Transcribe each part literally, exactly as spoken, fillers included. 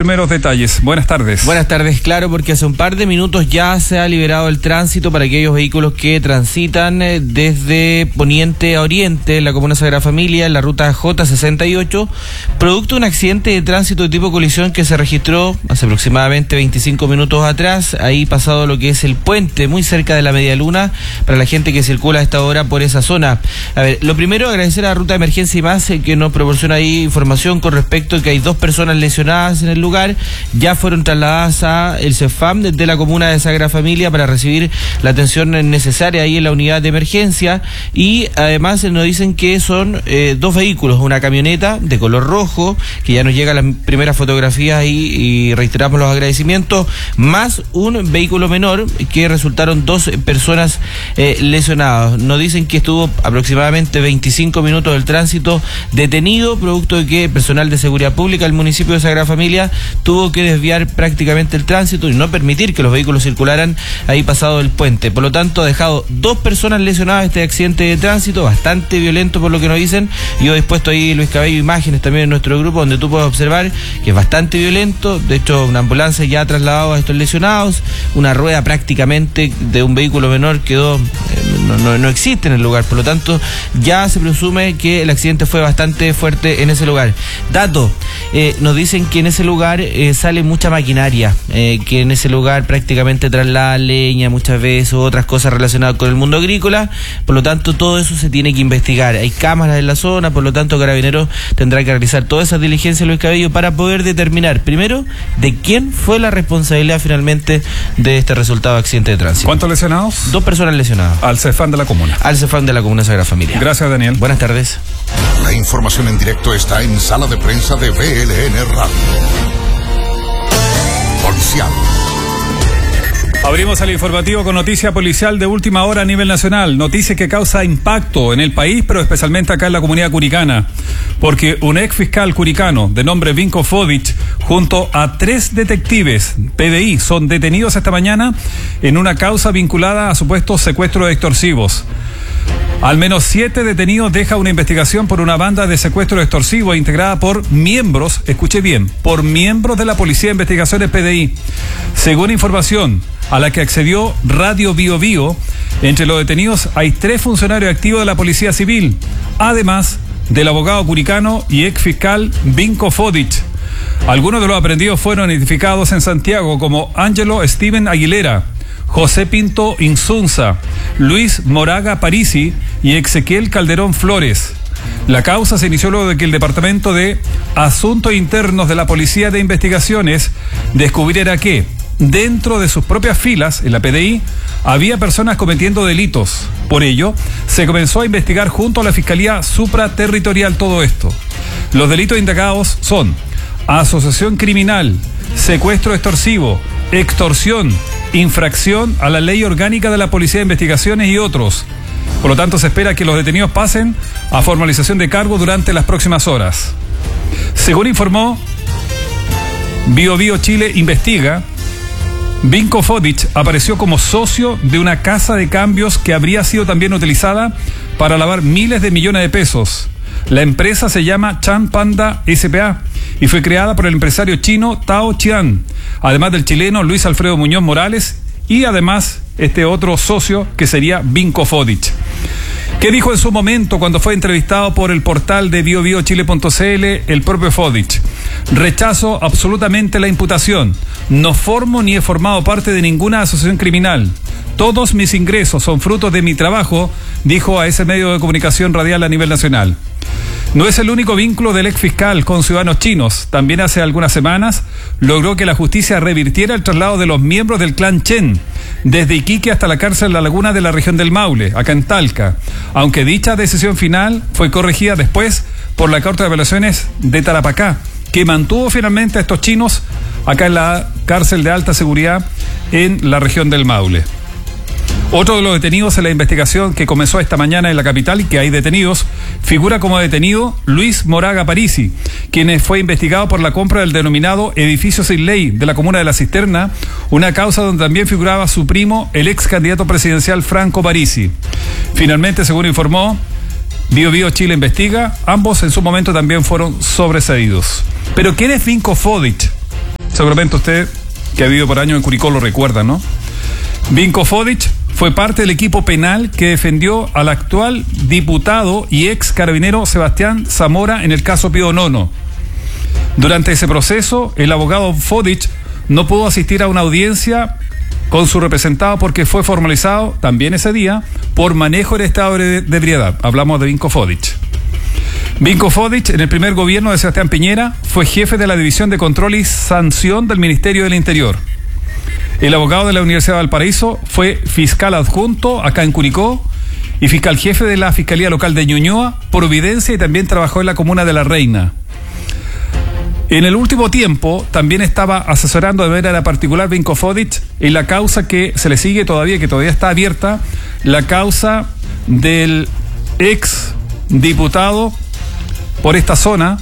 primeros detalles. Buenas tardes. Buenas tardes, claro, porque hace un par de minutos ya se ha liberado el tránsito para aquellos vehículos que transitan desde poniente a oriente en la comuna Sagrada Familia, en la ruta J sesenta y ocho, producto de un accidente de tránsito de tipo colisión que se registró hace aproximadamente veinticinco minutos atrás, ahí pasado lo que es el puente, muy cerca de la Media Luna, para la gente que circula a esta hora por esa zona. A ver, lo primero, agradecer a la Ruta de Emergencia y Más, eh, que nos proporciona ahí información con respecto a que hay dos personas lesionadas en el lugar, ya fueron trasladadas a el CEFAM de la comuna de Sagrada Familia para recibir la atención necesaria ahí en la unidad de emergencia, y además nos dicen que son eh, dos vehículos, una camioneta de color rojo, que ya nos llega las primeras fotografías ahí y reiteramos los agradecimientos, más un vehículo menor que resultaron dos personas eh, lesionadas. Nos dicen que estuvo aproximadamente veinticinco minutos del tránsito detenido, producto de que personal de seguridad pública del municipio de Sagrada Familia tuvo que desviar prácticamente el tránsito y no permitir que los vehículos circularan ahí pasado el puente. Por lo tanto, ha dejado dos personas lesionadas este accidente de tránsito, bastante violento por lo que nos dicen. Yo he dispuesto ahí, Luis Cabello, imágenes también en nuestro grupo donde tú puedes observar que es bastante violento. De hecho, una ambulancia ya ha trasladado a estos lesionados, una rueda prácticamente de un vehículo menor quedó, eh, no, no, no existe en el lugar, por lo tanto ya se presume que el accidente fue bastante fuerte en ese lugar. Dato, eh, nos dicen que en ese lugar eh, sale mucha maquinaria, eh, que en ese lugar prácticamente traslada leña muchas veces u otras cosas relacionadas con el mundo agrícola, por lo tanto todo eso se tiene que investigar. Hay cámaras en la zona, por lo tanto Carabineros tendrá que realizar todas esas diligencias, Luis Cabello, para poder determinar primero de quién fue la responsabilidad finalmente de este resultado de accidente de tránsito. ¿Cuántos lesionados? Dos personas lesionadas. Al CEFAM de la comuna. Al CEFAM de la comuna Sagrada Familia. Gracias, Daniel. Buenas tardes. La información en directo está en Sala de Prensa de B L N Radio. Policial. Abrimos el informativo con noticia policial de última hora a nivel nacional. Noticia que causa impacto en el país, pero especialmente acá en la comunidad curicana. Porque un ex fiscal curicano de nombre Vinko Fodic, junto a tres detectives P D I, son detenidos esta mañana en una causa vinculada a supuestos secuestros extorsivos. Al menos siete detenidos deja una investigación por una banda de secuestro extorsivo integrada por miembros, escuche bien, por miembros de la Policía de Investigaciones P D I. Según información a la que accedió Radio Bio Bio, entre los detenidos hay tres funcionarios activos de la Policía Civil, además del abogado curicano y ex fiscal Vinko Fodic. Algunos de los aprehendidos fueron identificados en Santiago como Ángelo Steven Aguilera, José Pinto Insunza, Luis Moraga Parisi y Ezequiel Calderón Flores. La causa se inició luego de que el Departamento de Asuntos Internos de la Policía de Investigaciones descubriera que, dentro de sus propias filas, en la P D I, había personas cometiendo delitos. Por ello, se comenzó a investigar junto a la Fiscalía Supraterritorial todo esto. Los delitos indagados son asociación criminal, secuestro extorsivo, extorsión, infracción a la ley orgánica de la Policía de Investigaciones y otros. Por lo tanto, se espera que los detenidos pasen a formalización de cargo durante las próximas horas. Según informó Bio Bio Chile Investiga, Vinko Fodic apareció como socio de una casa de cambios que habría sido también utilizada para lavar miles de millones de pesos. La empresa se llama Chan Panda S P A y fue creada por el empresario chino Tao Chian, además del chileno Luis Alfredo Muñoz Morales y además este otro socio que sería Vinko Fodic. ¿Qué dijo en su momento cuando fue entrevistado por el portal de bio bio chile punto c l el propio Fodic? Rechazo absolutamente la imputación. No formo ni he formado parte de ninguna asociación criminal. Todos mis ingresos son frutos de mi trabajo, dijo a ese medio de comunicación radial a nivel nacional. No es el único vínculo del ex fiscal con ciudadanos chinos. También hace algunas semanas logró que la justicia revirtiera el traslado de los miembros del clan Chen desde Iquique hasta la cárcel La Laguna de la región del Maule, acá en Talca, aunque dicha decisión final fue corregida después por la Corte de Apelaciones de Tarapacá, que mantuvo finalmente a estos chinos acá en la cárcel de alta seguridad en la región del Maule. Otro de los detenidos en la investigación que comenzó esta mañana en la capital y que hay detenidos, figura como detenido Luis Moraga Parisi, quien fue investigado por la compra del denominado edificio sin ley de la comuna de La Cisterna, una causa donde también figuraba su primo, el ex candidato presidencial Franco Parisi. Finalmente, según informó Bio Bio Chile Investiga, ambos en su momento también fueron sobreseídos. Pero ¿quién es Vinko Fodic? Seguramente usted, que ha vivido por años en Curicó, lo recuerda, ¿no? Vinko Fodic fue parte del equipo penal que defendió al actual diputado y ex carabinero Sebastián Zamora en el caso Pío Nono. Durante ese proceso, el abogado Fodic no pudo asistir a una audiencia con su representado porque fue formalizado también ese día por manejo del estado de ebriedad. Hablamos de Vinko Fodic. Vinko Fodic, en el primer gobierno de Sebastián Piñera, fue jefe de la División de Control y Sanción del Ministerio del Interior. El abogado de la Universidad de Valparaíso fue fiscal adjunto acá en Curicó y fiscal jefe de la Fiscalía Local de Ñuñoa, Providencia, y también trabajó en la comuna de La Reina. En el último tiempo también estaba asesorando de manera particular Vinko Fodic en la causa que se le sigue todavía, que todavía está abierta, la causa del ex diputado por esta zona.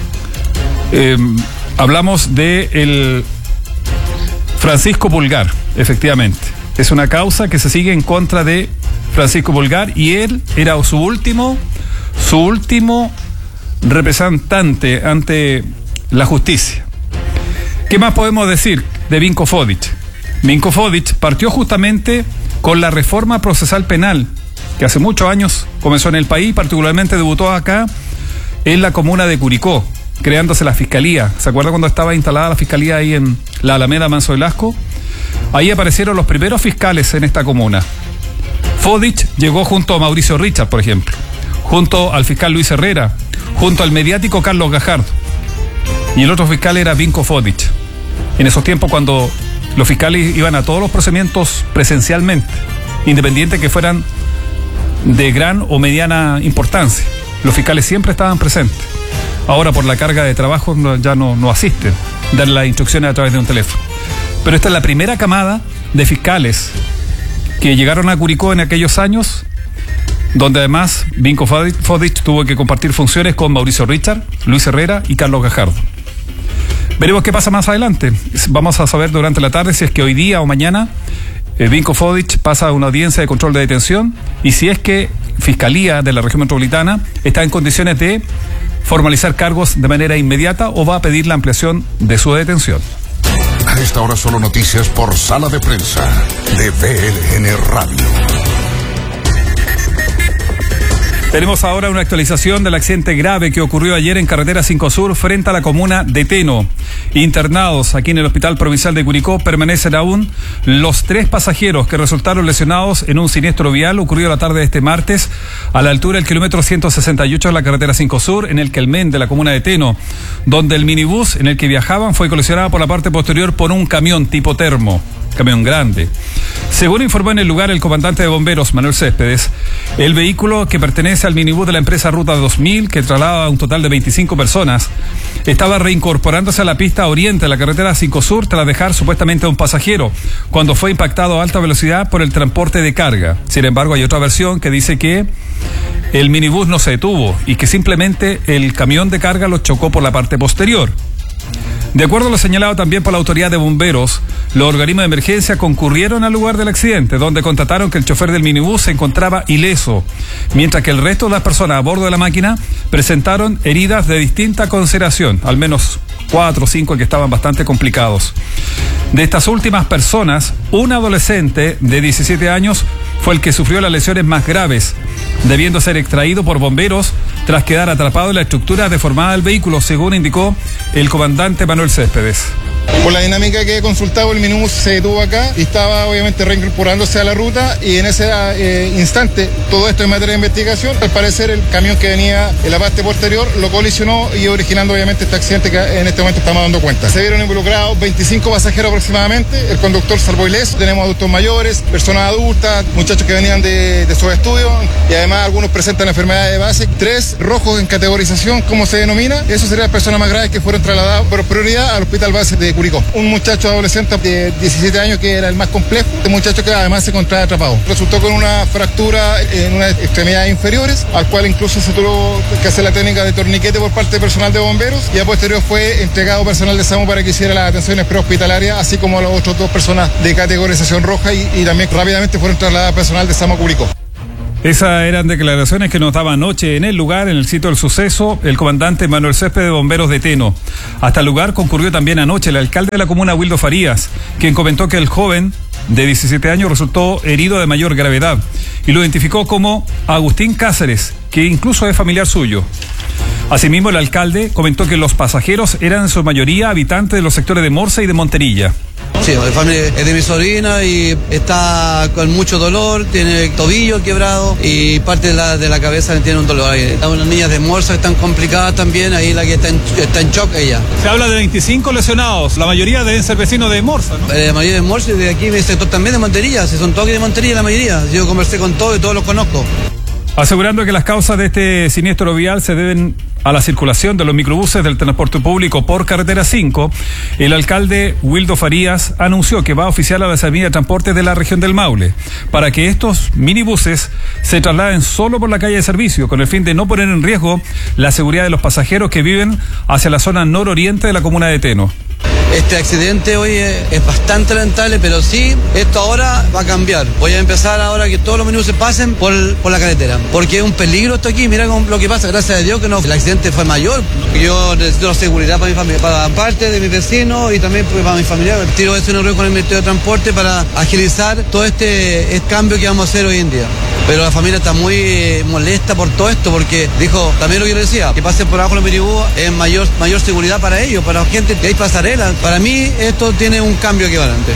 Eh, hablamos de el Francisco Pulgar, efectivamente. Es una causa que se sigue en contra de Francisco Pulgar y él era su último, su último representante ante la justicia. ¿Qué más podemos decir de Vinko Fodic? Vinko Fodic partió justamente con la reforma procesal penal, que hace muchos años comenzó en el país, particularmente debutó acá en la comuna de Curicó, creándose la fiscalía. ¿Se acuerda cuando estaba instalada la fiscalía ahí en la Alameda Manso Velasco? Ahí aparecieron los primeros fiscales en esta comuna. Fodic llegó junto a Mauricio Richard, por ejemplo, junto al fiscal Luis Herrera, junto al mediático Carlos Gajardo. Y el otro fiscal era Vinko Fodic. En esos tiempos cuando los fiscales iban a todos los procedimientos presencialmente, independiente que fueran de gran o mediana importancia, los fiscales siempre estaban presentes. Ahora por la carga de trabajo no, ya no, no asisten, dan las instrucciones a través de un teléfono. Pero esta es la primera camada de fiscales que llegaron a Curicó en aquellos años, donde además Vinko Fodic tuvo que compartir funciones con Mauricio Richard, Luis Herrera y Carlos Gajardo. Veremos qué pasa más adelante. Vamos a saber durante la tarde si es que hoy día o mañana eh, Vinko Fodic pasa a una audiencia de control de detención y si es que Fiscalía de la Región Metropolitana está en condiciones de formalizar cargos de manera inmediata o va a pedir la ampliación de su detención. A esta hora solo noticias por Sala de Prensa de V L N Radio. Tenemos ahora una actualización del accidente grave que ocurrió ayer en carretera cinco Sur frente a la comuna de Teno. Internados aquí en el Hospital Provincial de Curicó permanecen aún los tres pasajeros que resultaron lesionados en un siniestro vial ocurrido la tarde de este martes a la altura del kilómetro ciento sesenta y ocho de la carretera cinco Sur en el Quelmén de la comuna de Teno, donde el minibús en el que viajaban fue colisionado por la parte posterior por un camión tipo termo. Camión grande. Según informó en el lugar el comandante de bomberos, Manuel Céspedes, el vehículo que pertenece al minibús de la empresa Ruta dos mil, que traslada a un total de veinticinco personas, estaba reincorporándose a la pista oriente de la carretera cinco Sur tras dejar supuestamente a un pasajero, cuando fue impactado a alta velocidad por el transporte de carga. Sin embargo, hay otra versión que dice que el minibús no se detuvo y que simplemente el camión de carga lo chocó por la parte posterior. De acuerdo a lo señalado también por la autoridad de bomberos, los organismos de emergencia concurrieron al lugar del accidente, donde constataron que el chofer del minibús se encontraba ileso, mientras que el resto de las personas a bordo de la máquina presentaron heridas de distinta consideración, al menos cuatro o cinco que estaban bastante complicados. De estas últimas personas, un adolescente de diecisiete años fue el que sufrió las lesiones más graves, debiendo ser extraído por bomberos tras quedar atrapado en la estructura deformada del vehículo, según indicó el comandante Manuel Céspedes. Por la dinámica que he consultado, el minibús se detuvo acá y estaba obviamente reincorporándose a la ruta, y en ese eh, instante, todo esto en materia de investigación, al parecer el camión que venía en la parte posterior lo colisionó y originando obviamente este accidente que en este momento estamos dando cuenta. Se vieron involucrados veinticinco pasajeros aproximadamente, el conductor salvó ileso, tenemos adultos mayores, personas adultas, muchachos que venían de, de sus estudios y además algunos presentan enfermedades de base, tres rojos en categorización, como se denomina. Eso serían las personas más graves que fueron trasladadas por prioridad al hospital base de Curicó. Un muchacho adolescente de diecisiete años que era el más complejo, este muchacho que además se encontraba atrapado. Resultó con una fractura en unas extremidades inferiores, al cual incluso se tuvo que hacer la técnica de torniquete por parte del personal de bomberos, y a posterior fue entregado personal de SAMU para que hiciera las atenciones prehospitalarias, así como a las otras dos personas de categorización roja, y, y también rápidamente fueron trasladadas personal de SAMU a Curicó. Esas eran declaraciones que nos daba anoche en el lugar, en el sitio del suceso, el comandante Manuel Césped de Bomberos de Teno. Hasta el lugar concurrió también anoche el alcalde de la comuna, Wildo Farías, quien comentó que el joven de diecisiete años resultó herido de mayor gravedad y lo identificó como Agustín Cáceres, que incluso es familiar suyo. Asimismo, el alcalde comentó que los pasajeros eran en su mayoría habitantes de los sectores de Morsa y de Monterilla. Sí, la familia es de mi sobrina y está con mucho dolor, tiene el tobillo quebrado y parte de la, de la cabeza tiene un dolor. Hay unas niñas de Morsa que están complicadas también, ahí la que está en, está en shock ella. Se habla de veinticinco lesionados, la mayoría deben ser vecinos de Morsa, ¿no? Eh, la mayoría de Morsa y de aquí, mi sector también de Montería, si son todos de Montería la mayoría. Yo conversé con todos y todos los conozco. Asegurando que las causas de este siniestro vial se deben a la circulación de los microbuses del transporte público por carretera cinco, el alcalde Wildo Farías anunció que va a oficiar a la Seremía de Transporte de la región del Maule para que estos minibuses se trasladen solo por la calle de servicio, con el fin de no poner en riesgo la seguridad de los pasajeros que viven hacia la zona nororiente de la comuna de Teno. Este accidente hoy es, es bastante lamentable, pero sí, esto ahora va a cambiar. Voy a empezar ahora que todos los minibuses pasen por, por la carretera, porque es un peligro esto aquí. Mira lo que pasa, gracias a Dios que no, el accidente fue mayor. Yo necesito la seguridad para mi familia, para parte de mis vecinos y también para mi familia. Tiro eso en un reunión con el Ministerio de Transporte para agilizar todo este, este cambio que vamos a hacer hoy en día. Pero la familia está muy eh, molesta por todo esto, porque dijo, también lo que yo decía, que pasen por abajo los minibús es mayor, mayor seguridad para ellos, para la gente que hay pasarela. Para mí esto tiene un cambio equivalente.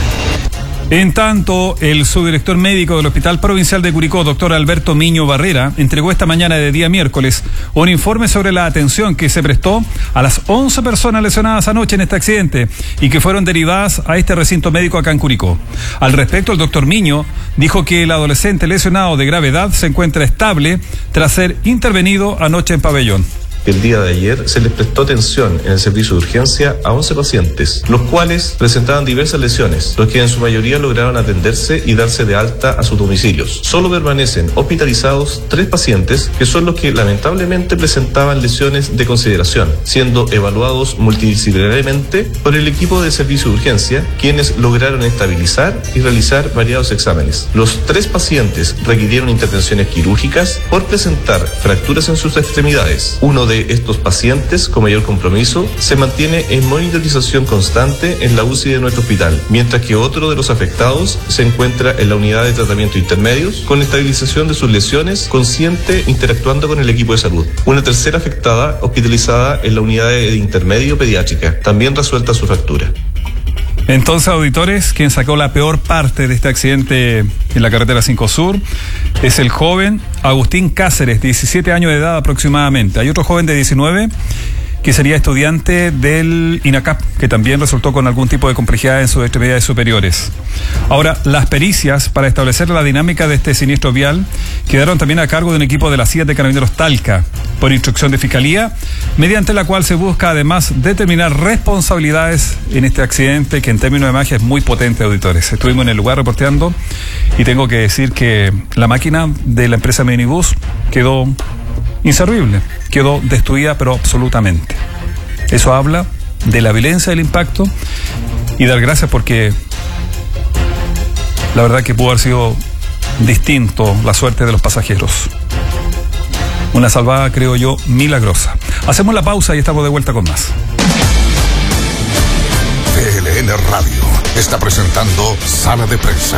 En tanto, el subdirector médico del Hospital Provincial de Curicó, doctor Alberto Miño Barrera, entregó esta mañana de día miércoles un informe sobre la atención que se prestó a las once personas lesionadas anoche en este accidente y que fueron derivadas a este recinto médico acá en Curicó. Al respecto, el doctor Miño dijo que el adolescente lesionado de gravedad se encuentra estable tras ser intervenido anoche en Pabellón. El día de ayer se les prestó atención en el servicio de urgencia a once pacientes, los cuales presentaban diversas lesiones, los que en su mayoría lograron atenderse y darse de alta a sus domicilios. Solo permanecen hospitalizados tres pacientes, que son los que lamentablemente presentaban lesiones de consideración, siendo evaluados multidisciplinariamente por el equipo de servicio de urgencia, quienes lograron estabilizar y realizar variados exámenes. Los tres pacientes requirieron intervenciones quirúrgicas por presentar fracturas en sus extremidades. Uno de estos pacientes con mayor compromiso se mantiene en monitorización constante en la U C I de nuestro hospital, mientras que otro de los afectados se encuentra en la unidad de tratamiento intermedios con estabilización de sus lesiones, consciente, interactuando con el equipo de salud. Una tercera afectada hospitalizada en la unidad de intermedio pediátrica, también resuelta su fractura. Entonces, auditores, quien sacó la peor parte de este accidente en la carretera cinco Sur es el joven Agustín Cáceres, diecisiete años de edad aproximadamente. Hay otro joven de diecinueve que sería estudiante del INACAP, que también resultó con algún tipo de complejidad en sus extremidades superiores. Ahora, las pericias para establecer la dinámica de este siniestro vial quedaron también a cargo de un equipo de la C I A de Carabineros Talca, por instrucción de Fiscalía, mediante la cual se busca además determinar responsabilidades en este accidente que en términos de magia es muy potente, auditores. Estuvimos en el lugar reporteando y tengo que decir que la máquina de la empresa Minibus quedó inservible, quedó destruida pero absolutamente. Eso habla de la violencia del impacto y dar gracias porque la verdad que pudo haber sido distinto la suerte de los pasajeros. Una salvada, creo yo, milagrosa. Hacemos la pausa y estamos de vuelta con más. V L N Radio está presentando Sala de Prensa.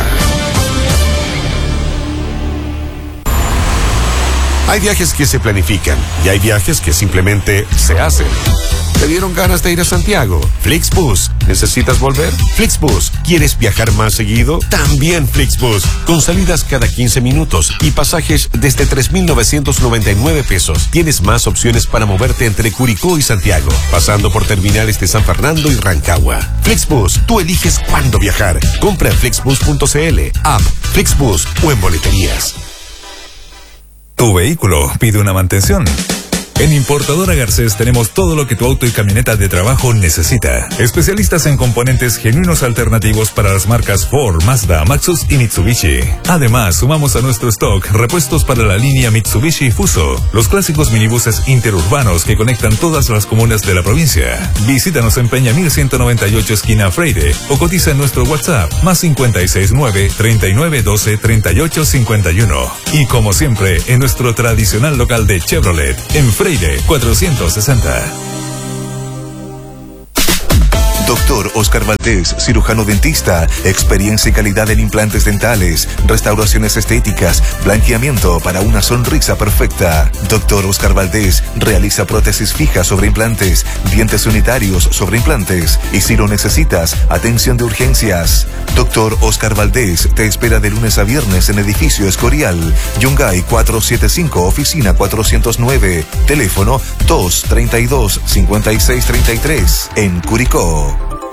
Hay viajes que se planifican y hay viajes que simplemente se hacen. ¿Te dieron ganas de ir a Santiago? Flixbus. ¿Necesitas volver? Flixbus. ¿Quieres viajar más seguido? También Flixbus. Con salidas cada quince minutos y pasajes desde tres mil novecientos noventa y nueve pesos. Tienes más opciones para moverte entre Curicó y Santiago, pasando por terminales de San Fernando y Rancagua. Flixbus. Tú eliges cuándo viajar. Compra en flixbus punto c l, app, Flixbus o en boleterías. Tu vehículo pide una mantención. En Importadora Garcés tenemos todo lo que tu auto y camioneta de trabajo necesita. Especialistas en componentes genuinos alternativos para las marcas Ford, Mazda, Maxus y Mitsubishi. Además, sumamos a nuestro stock repuestos para la línea Mitsubishi Fuso, los clásicos minibuses interurbanos que conectan todas las comunas de la provincia. Visítanos en Peña mil ciento noventa y ocho esquina Freire o cotiza en nuestro WhatsApp más cincuenta y seis nueve, treinta y nueve doce, treinta y ocho cincuenta y uno. Y como siempre, en nuestro tradicional local de Chevrolet, en Freire cuatrocientos sesenta. Doctor Oscar Valdés, cirujano dentista, experiencia y calidad en implantes dentales, restauraciones estéticas, blanqueamiento para una sonrisa perfecta. Doctor Oscar Valdés realiza prótesis fijas sobre implantes, dientes unitarios sobre implantes y si lo necesitas, atención de urgencias. Doctor Oscar Valdés te espera de lunes a viernes en edificio Escorial, Yungay cuatrocientos setenta y cinco, oficina cuatrocientos nueve, teléfono dos treinta y dos, cincuenta y seis treinta y tres, en Curicó.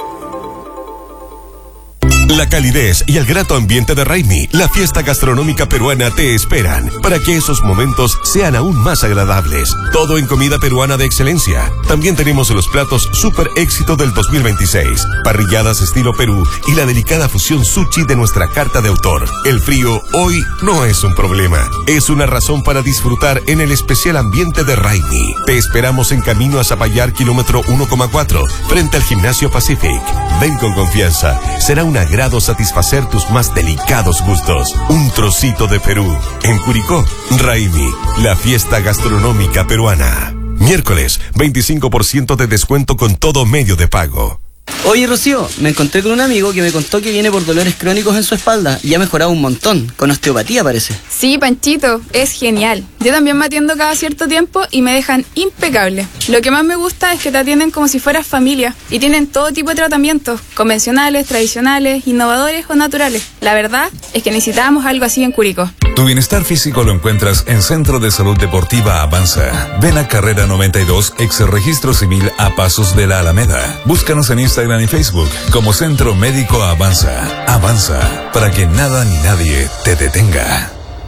La calidez y el grato ambiente de Raimi, la fiesta gastronómica peruana, te esperan para que esos momentos sean aún más agradables. Todo en comida peruana de excelencia. También tenemos los platos super éxito del dos mil veintiséis, parrilladas estilo Perú y la delicada fusión sushi de nuestra carta de autor. El frío hoy no es un problema, es una razón para disfrutar en el especial ambiente de Raimi. Te esperamos en camino a Zapallar, kilómetro uno coma cuatro, frente al Gimnasio Pacific. Ven con confianza, será una grado satisfacer tus más delicados gustos. Un trocito de Perú. En Curicó, Raimi, la fiesta gastronómica peruana. Miércoles, veinticinco por ciento de descuento con todo medio de pago. Oye, Rocío, me encontré con un amigo que me contó que viene por dolores crónicos en su espalda y ha mejorado un montón, con osteopatía parece. Sí, Panchito, es genial. Yo también me atiendo cada cierto tiempo y me dejan impecable. Lo que más me gusta es que te atienden como si fueras familia y tienen todo tipo de tratamientos, convencionales, tradicionales, innovadores o naturales. La verdad es que necesitábamos algo así en Curicó. Tu bienestar físico lo encuentras en Centro de Salud Deportiva Avanza. Ven a Carrera noventa y dos, ex registro civil a pasos de la Alameda. Búscanos en Instagram y Facebook como Centro Médico Avanza. Avanza, para que nada ni nadie te detenga.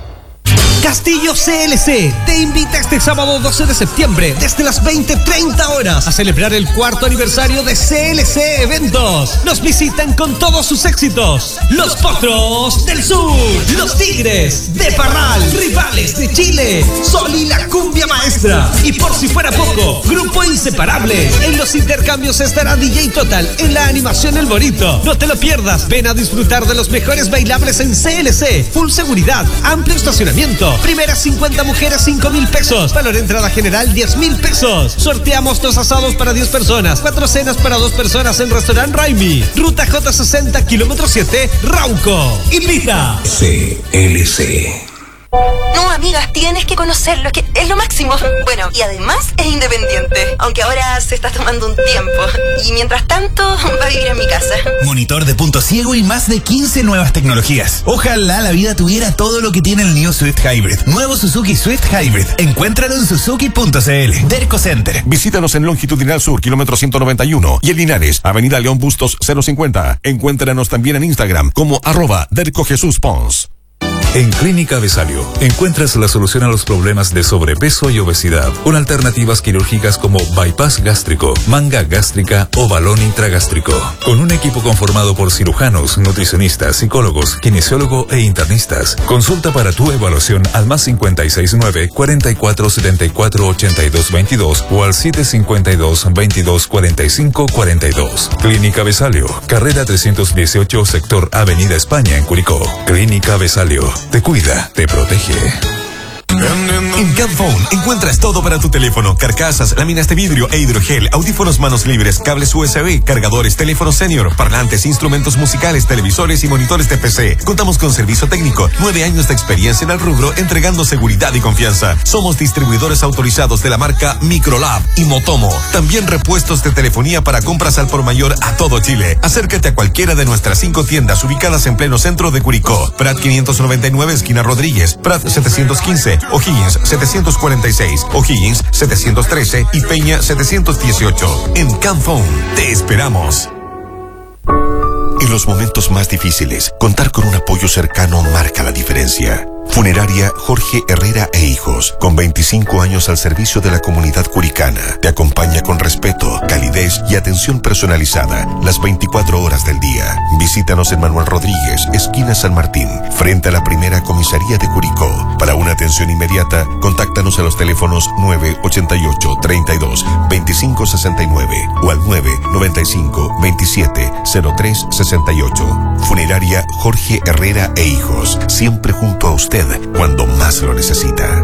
Castillo C L C te invita este sábado doce de septiembre desde las veinte treinta horas a celebrar el cuarto aniversario de C L C Eventos. Nos visitan con todos sus éxitos: Los Potros del Sur, Los Tigres de Parral, Rivales de Chile, Sol y la Cumbia Maestra. Y por si fuera poco, Grupo Inseparable. En los intercambios estará D J Total en la animación El Bonito. No te lo pierdas, ven a disfrutar de los mejores bailables en C L C. Full seguridad, amplio estacionamiento. Primeras cincuenta mujeres, cinco mil pesos. Valor entrada general, diez mil pesos. Sorteamos dos asados para diez personas. Cuatro cenas para dos personas en Restaurant Raimi. Ruta J sesenta, kilómetro siete, Rauco. Invita C L C. No, amigas, tienes que conocerlo, es que es lo máximo. Bueno, y además es independiente, aunque ahora se está tomando un tiempo. Y mientras tanto, va a vivir en mi casa. Monitor de punto ciego y más de quince nuevas tecnologías. Ojalá la vida tuviera todo lo que tiene el New Swift Hybrid. Nuevo Suzuki Swift Hybrid. Encuéntralo en suzuki punto c l. Derco Center. Visítanos en Longitudinal Sur, kilómetro ciento noventa y uno. Y en Linares, Avenida León Bustos cero cincuenta. Encuéntranos también en Instagram como arroba Derco Jesús Pons. En Clínica Besalio encuentras la solución a los problemas de sobrepeso y obesidad, con alternativas quirúrgicas como bypass gástrico, manga gástrica o balón intragástrico. Con un equipo conformado por cirujanos, nutricionistas, psicólogos, kinesiólogo e internistas. Consulta para tu evaluación al más cincuenta y seis nueve, cuarenta y cuatro setenta y cuatro ochenta y dos veintidós o al siete cincuenta y dos, veintidós cuarenta y cinco cuarenta y dos. Clínica Besalio, carrera trescientos dieciocho, sector Avenida España en Curicó. Clínica Besalio. Te cuida, te protege. En Camphone encuentras todo para tu teléfono: carcasas, láminas de vidrio e hidrogel, audífonos manos libres, cables U S B, cargadores, teléfonos senior, parlantes, instrumentos musicales, televisores y monitores de P C. Contamos con servicio técnico, nueve años de experiencia en el rubro, entregando seguridad y confianza. Somos distribuidores autorizados de la marca Microlab y Motomo. También repuestos de telefonía para compras al por mayor a todo Chile. Acércate a cualquiera de nuestras cinco tiendas ubicadas en pleno centro de Curicó: Prat quinientos noventa y nueve, esquina Rodríguez; Prat setecientos quince, O'Higgins setecientos cuarenta y seis, O'Higgins setecientos trece y Peña setecientos dieciocho. En Camphone te esperamos. En los momentos más difíciles, contar con un apoyo cercano marca la diferencia. Funeraria Jorge Herrera e Hijos, con veinticinco años al servicio de la comunidad curicana. Te acompaña con respeto, calidez y atención personalizada las veinticuatro horas del día. Visítanos en Manuel Rodríguez, esquina San Martín, frente a la primera comisaría de Curicó. Para una atención inmediata, contáctanos a los teléfonos nueve ochenta y ocho, treinta y dos, veinticinco sesenta y nueve o al nueve noventa y cinco, veintisiete, cero tres sesenta y ocho. Funeraria Jorge Herrera e Hijos, siempre junto a usted cuando más lo necesita.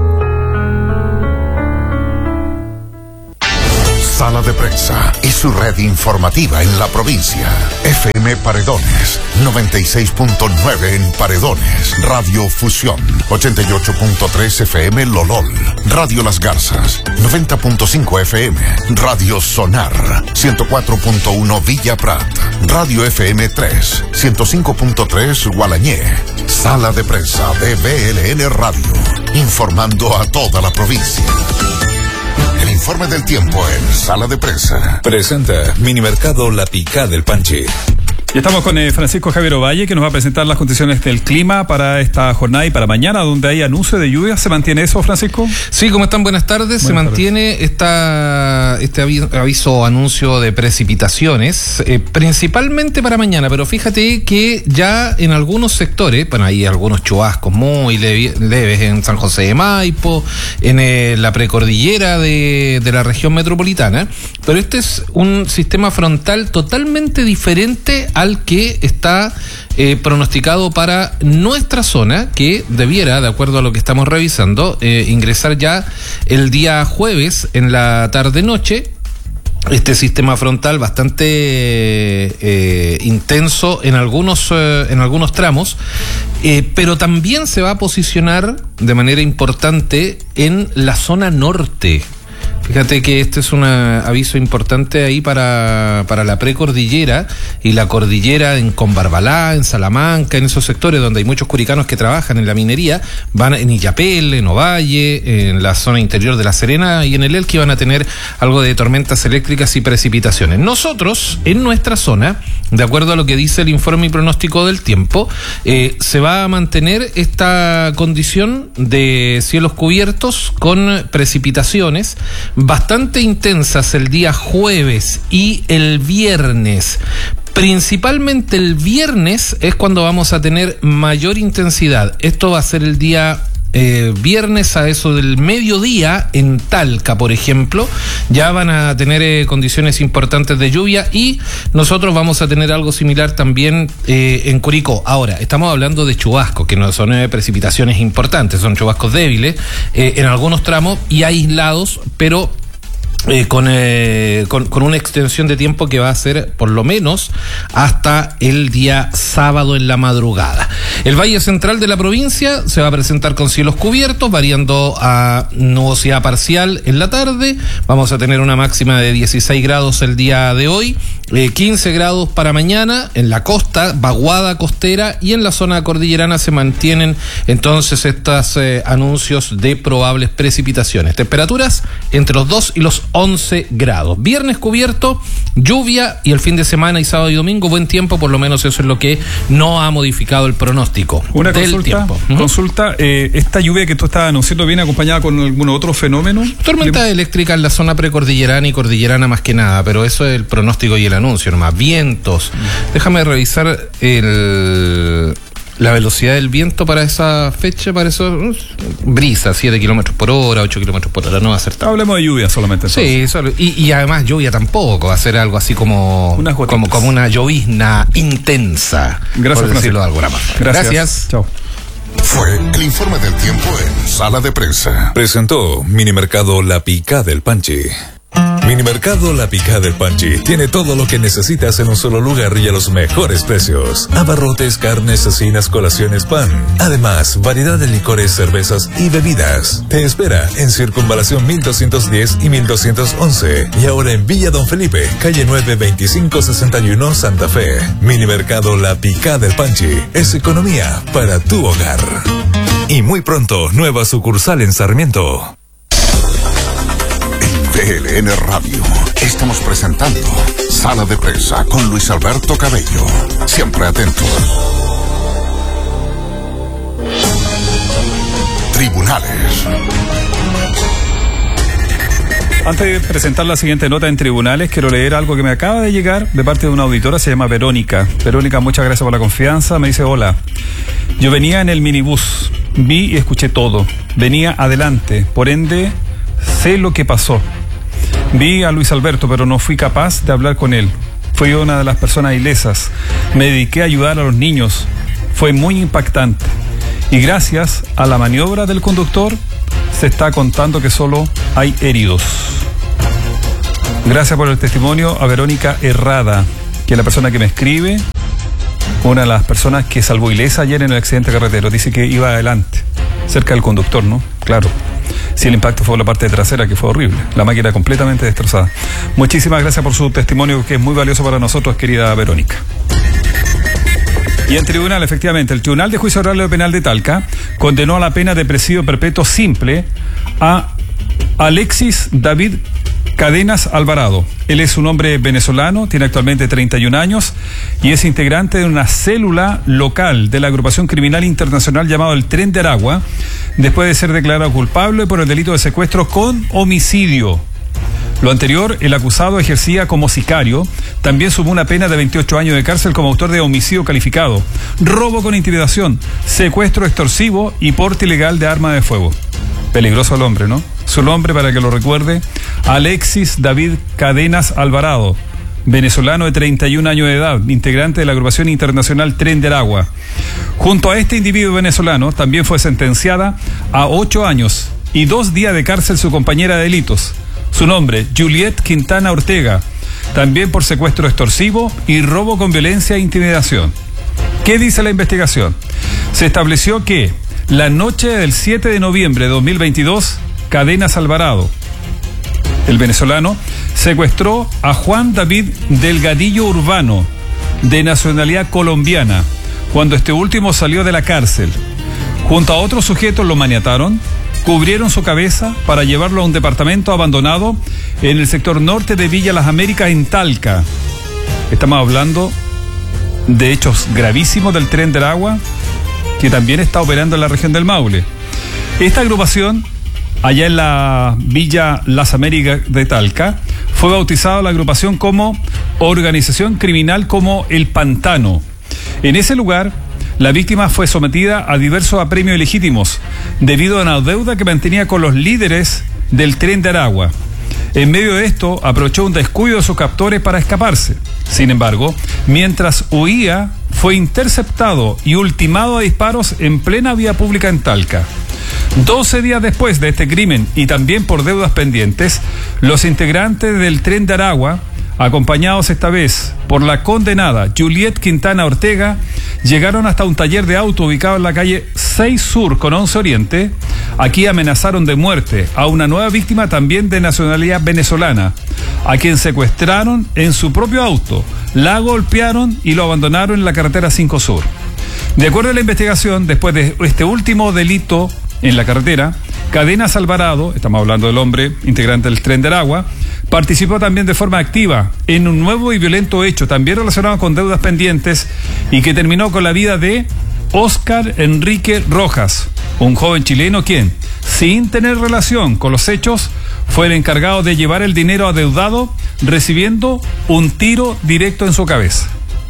Sala de Prensa y su red informativa en la provincia. F M Paredones, noventa y seis punto nueve en Paredones. Radio Fusión, ochenta y ocho punto tres F M Lolol. Radio Las Garzas, noventa punto cinco F M. Radio Sonar, ciento cuatro punto uno Villa Prat. Radio F M tres, ciento cinco punto tres Gualañé. Sala de Prensa de B L N Radio, informando a toda la provincia. El informe del tiempo en Sala de Prensa. Presenta Minimercado La Picada del Panchi. Y estamos con eh, Francisco Javier Ovalle, que nos va a presentar las condiciones del clima para esta jornada y para mañana, donde hay anuncio de lluvia. ¿Se mantiene eso, Francisco? Sí, ¿cómo están? Buenas tardes. Buenas Se mantiene tardes. Esta, este aviso, aviso anuncio de precipitaciones, eh, principalmente para mañana, pero fíjate que ya en algunos sectores, bueno, hay algunos chubascos muy leves, leves en San José de Maipo, en eh, la precordillera de, de la región metropolitana, pero este es un sistema frontal totalmente diferente a al que está eh, pronosticado para nuestra zona, que debiera, de acuerdo a lo que estamos revisando, eh, ingresar ya el día jueves en la tarde-noche. Este sistema frontal bastante eh, intenso en algunos, eh, en algunos tramos, eh, pero también se va a posicionar de manera importante en la zona norte. Fíjate que este es un aviso importante ahí para, para la precordillera y la cordillera en Combarbalá, en Salamanca, en esos sectores donde hay muchos curicanos que trabajan en la minería, van en Illapel, en Ovalle, en la zona interior de La Serena y en el Elqui van a tener algo de tormentas eléctricas y precipitaciones. Nosotros, en nuestra zona, de acuerdo a lo que dice el informe y pronóstico del tiempo, eh, se va a mantener esta condición de cielos cubiertos con precipitaciones bastante intensas el día jueves y el viernes. Principalmente el viernes es cuando vamos a tener mayor intensidad. Esto va a ser el día Eh, viernes a eso del mediodía en Talca, por ejemplo, ya van a tener eh, condiciones importantes de lluvia y nosotros vamos a tener algo similar también eh, en Curicó. Ahora, estamos hablando de chubascos, que no son eh, precipitaciones importantes, son chubascos débiles eh, en algunos tramos y aislados, pero Eh, con, eh, con, con una extensión de tiempo que va a ser por lo menos hasta el día sábado en la madrugada. El Valle Central de la provincia se va a presentar con cielos cubiertos, variando a nubosidad parcial en la tarde. Vamos a tener una máxima de dieciséis grados el día de hoy, eh, quince grados para mañana en la costa, vaguada costera, y en la zona cordillerana se mantienen entonces estos eh, anuncios de probables precipitaciones. Temperaturas entre los dos y los once grados. Viernes cubierto, lluvia, y el fin de semana y sábado y domingo buen tiempo, por lo menos eso es lo que no ha modificado el pronóstico. Una del consulta, tiempo. consulta eh, esta lluvia que tú estás anunciando viene acompañada con algún otro fenómeno. Tormenta Le... eléctrica en la zona precordillerana y cordillerana más que nada, pero eso es el pronóstico y el anuncio nomás. Vientos. Déjame revisar el... la velocidad del viento para esa fecha, para eso, uh, brisa, siete kilómetros por hora, ocho kilómetros por hora, no va a ser tanto. Hablemos de lluvia solamente. Entonces. Sí, solo, y, y además lluvia tampoco, va a ser algo así como, como, como una llovizna intensa. Gracias, por decirlo de alguna manera. Gracias. Gracias. Chao. Fue el informe del tiempo en Sala de Prensa. Presentó Minimercado La Picada del Panchi. Minimercado La Picada del Panchi tiene todo lo que necesitas en un solo lugar y a los mejores precios. Abarrotes, carnes, cecinas, colaciones, pan. Además, variedad de licores, cervezas y bebidas. Te espera en Circunvalación mil doscientos diez y mil doscientos once. Y ahora en Villa Don Felipe, calle nueve, veinticinco sesenta y uno, Santa Fe. Minimercado La Picada del Panchi es economía para tu hogar. Y muy pronto, nueva sucursal en Sarmiento. B L N Radio. Estamos presentando Sala de Prensa con Luis Alberto Cabello. Siempre atentos. Tribunales. Antes de presentar la siguiente nota en tribunales, quiero leer algo que me acaba de llegar de parte de una auditora, se llama Verónica. Verónica, muchas gracias por la confianza. Me dice, hola, yo venía en el minibús, vi y escuché todo. Venía adelante, por ende, sé lo que pasó. Vi a Luis Alberto, pero no fui capaz de hablar con él. Fui una de las personas ilesas. Me dediqué a ayudar a los niños. Fue muy impactante. Y gracias a la maniobra del conductor, se está contando que solo hay heridos. Gracias por el testimonio a Verónica Herrada, que es la persona que me escribe, una de las personas que salvó ilesa ayer en el accidente carretero. Dice que iba adelante, cerca del conductor, ¿no? Claro. Si el impacto fue en la parte trasera, que fue horrible. La máquina completamente destrozada. Muchísimas gracias por su testimonio, que es muy valioso para nosotros, querida Verónica. Y en tribunal, efectivamente, el Tribunal de Juicio Oral Penal de Talca condenó a la pena de presidio perpetuo simple a Alexis David Cadenas Alvarado. Él es un hombre venezolano, tiene actualmente treinta y un años y es integrante de una célula local de la agrupación criminal internacional llamado el Tren de Aragua, después de ser declarado culpable por el delito de secuestro con homicidio. Lo anterior, el acusado ejercía como sicario, también sumó una pena de veintiocho años de cárcel como autor de homicidio calificado, robo con intimidación, secuestro extorsivo y porte ilegal de arma de fuego. Peligroso el hombre, ¿no? Su nombre, para que lo recuerde, Alexis David Cadenas Alvarado, venezolano de treinta y un años de edad, integrante de la agrupación internacional Tren de Aragua. Junto a este individuo venezolano, también fue sentenciada a ocho años y dos días de cárcel su compañera de delitos. Su nombre, Juliet Quintana Ortega, también por secuestro extorsivo y robo con violencia e intimidación. ¿Qué dice la investigación? Se estableció que la noche del siete de noviembre de dos mil veintidós, Cadenas Alvarado, el venezolano, secuestró a Juan David Delgadillo Urbano, de nacionalidad colombiana, cuando este último salió de la cárcel. Junto a otros sujetos lo maniataron, cubrieron su cabeza para llevarlo a un departamento abandonado en el sector norte de Villa Las Américas, en Talca. Estamos hablando de hechos gravísimos del Tren de Aragua, que también está operando en la región del Maule. Esta agrupación, allá en la Villa Las Américas de Talca, fue bautizada la agrupación como Organización Criminal como El Pantano. En ese lugar, la víctima fue sometida a diversos apremios ilegítimos debido a una deuda que mantenía con los líderes del Tren de Aragua. En medio de esto, aprovechó un descuido de sus captores para escaparse. Sin embargo, mientras huía, fue interceptado y ultimado a disparos en plena vía pública en Talca. doce días después de este crimen y también por deudas pendientes, los integrantes del Tren de Aragua, acompañados esta vez por la condenada Juliet Quintana Ortega, llegaron hasta un taller de auto ubicado en la calle seis Sur con once Oriente. Aquí amenazaron de muerte a una nueva víctima también de nacionalidad venezolana, a quien secuestraron en su propio auto, la golpearon y lo abandonaron en la carretera cinco Sur. De acuerdo a la investigación, después de este último delito en la carretera, Cadenas Alvarado, estamos hablando del hombre integrante del Tren de Aragua, participó también de forma activa en un nuevo y violento hecho también relacionado con deudas pendientes y que terminó con la vida de Óscar Enrique Rojas, un joven chileno quien, sin tener relación con los hechos, fue el encargado de llevar el dinero adeudado, recibiendo un tiro directo en su cabeza.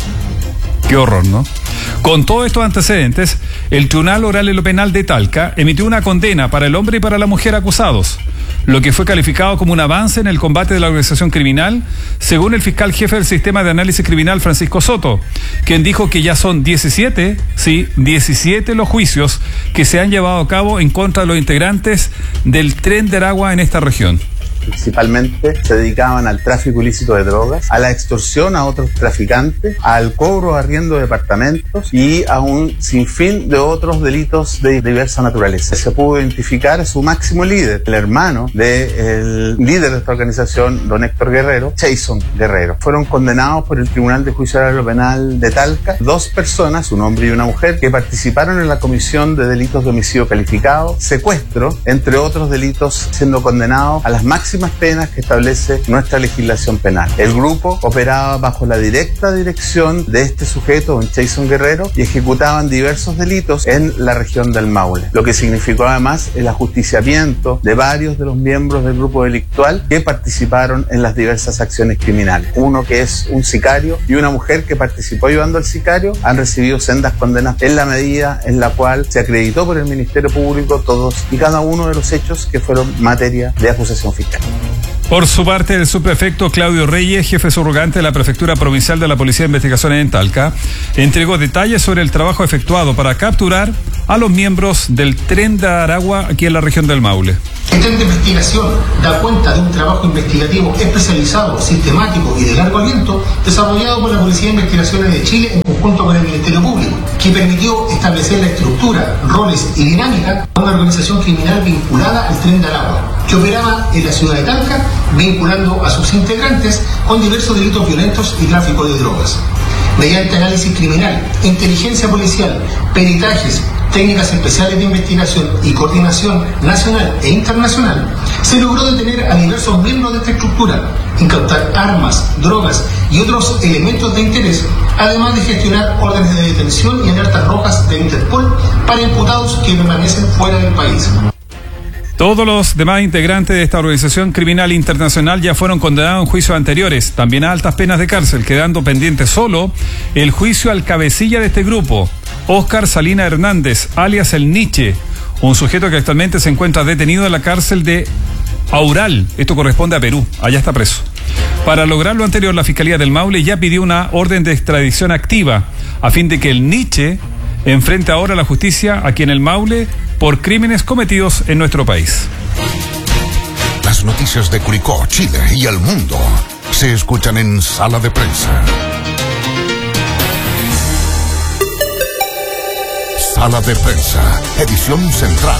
Qué horror, ¿no? Con todos estos antecedentes, el Tribunal Oral y Penal de Talca emitió una condena para el hombre y para la mujer acusados, lo que fue calificado como un avance en el combate de la organización criminal, según el fiscal jefe del Sistema de Análisis Criminal, Francisco Soto, quien dijo que ya son diecisiete, sí, diecisiete los juicios que se han llevado a cabo en contra de los integrantes del Tren de Aragua en esta región. Principalmente se dedicaban al tráfico ilícito de drogas, a la extorsión a otros traficantes, al cobro arriendo de departamentos y a un sinfín de otros delitos de diversa naturaleza. Se pudo identificar su máximo líder, el hermano del líder de esta organización, don Héctor Guerrero, Jason Guerrero. Fueron condenados por el Tribunal de Juicio Oral Penal de Talca dos personas, un hombre y una mujer, que participaron en la comisión de delitos de homicidio calificado, secuestro, entre otros delitos, siendo condenados a las máximas máximas penas que establece nuestra legislación penal. El grupo operaba bajo la directa dirección de este sujeto, don Jason Guerrero, y ejecutaban diversos delitos en la región del Maule, lo que significó además el ajusticiamiento de varios de los miembros del grupo delictual que participaron en las diversas acciones criminales. Uno que es un sicario y una mujer que participó ayudando al sicario han recibido sendas condenas en la medida en la cual se acreditó por el Ministerio Público todos y cada uno de los hechos que fueron materia de acusación fiscal. Por su parte, el subprefecto Claudio Reyes, jefe subrogante de la Prefectura Provincial de la Policía de Investigaciones en Talca, entregó detalles sobre el trabajo efectuado para capturar a los miembros del Tren de Aragua aquí en la región del Maule. El tren de investigación da cuenta de un trabajo investigativo especializado, sistemático y de largo aliento desarrollado por la Policía de Investigaciones de Chile en conjunto con el Ministerio Público, que permitió establecer la estructura, roles y dinámica de una organización criminal vinculada al Tren de Aragua, que operaba en la ciudad de Talca, vinculando a sus integrantes con diversos delitos violentos y tráfico de drogas. Mediante análisis criminal, inteligencia policial, peritajes, técnicas especiales de investigación y coordinación nacional e internacional, se logró detener a diversos miembros de esta estructura, incautar armas, drogas y otros elementos de interés, además de gestionar órdenes de detención y alertas rojas de Interpol para imputados que permanecen fuera del país. Todos los demás integrantes de esta organización criminal internacional ya fueron condenados en juicios anteriores, también a altas penas de cárcel, quedando pendiente solo el juicio al cabecilla de este grupo, Óscar Salina Hernández, alias El Niche, un sujeto que actualmente se encuentra detenido en la cárcel de Aural, esto corresponde a Perú, allá está preso. Para lograr lo anterior, la Fiscalía del Maule ya pidió una orden de extradición activa, a fin de que El Niche enfrente ahora a la justicia aquí en el Maule por crímenes cometidos en nuestro país. Las noticias de Curicó, Chile y el mundo se escuchan en Sala de Prensa. Sala de Prensa, edición central.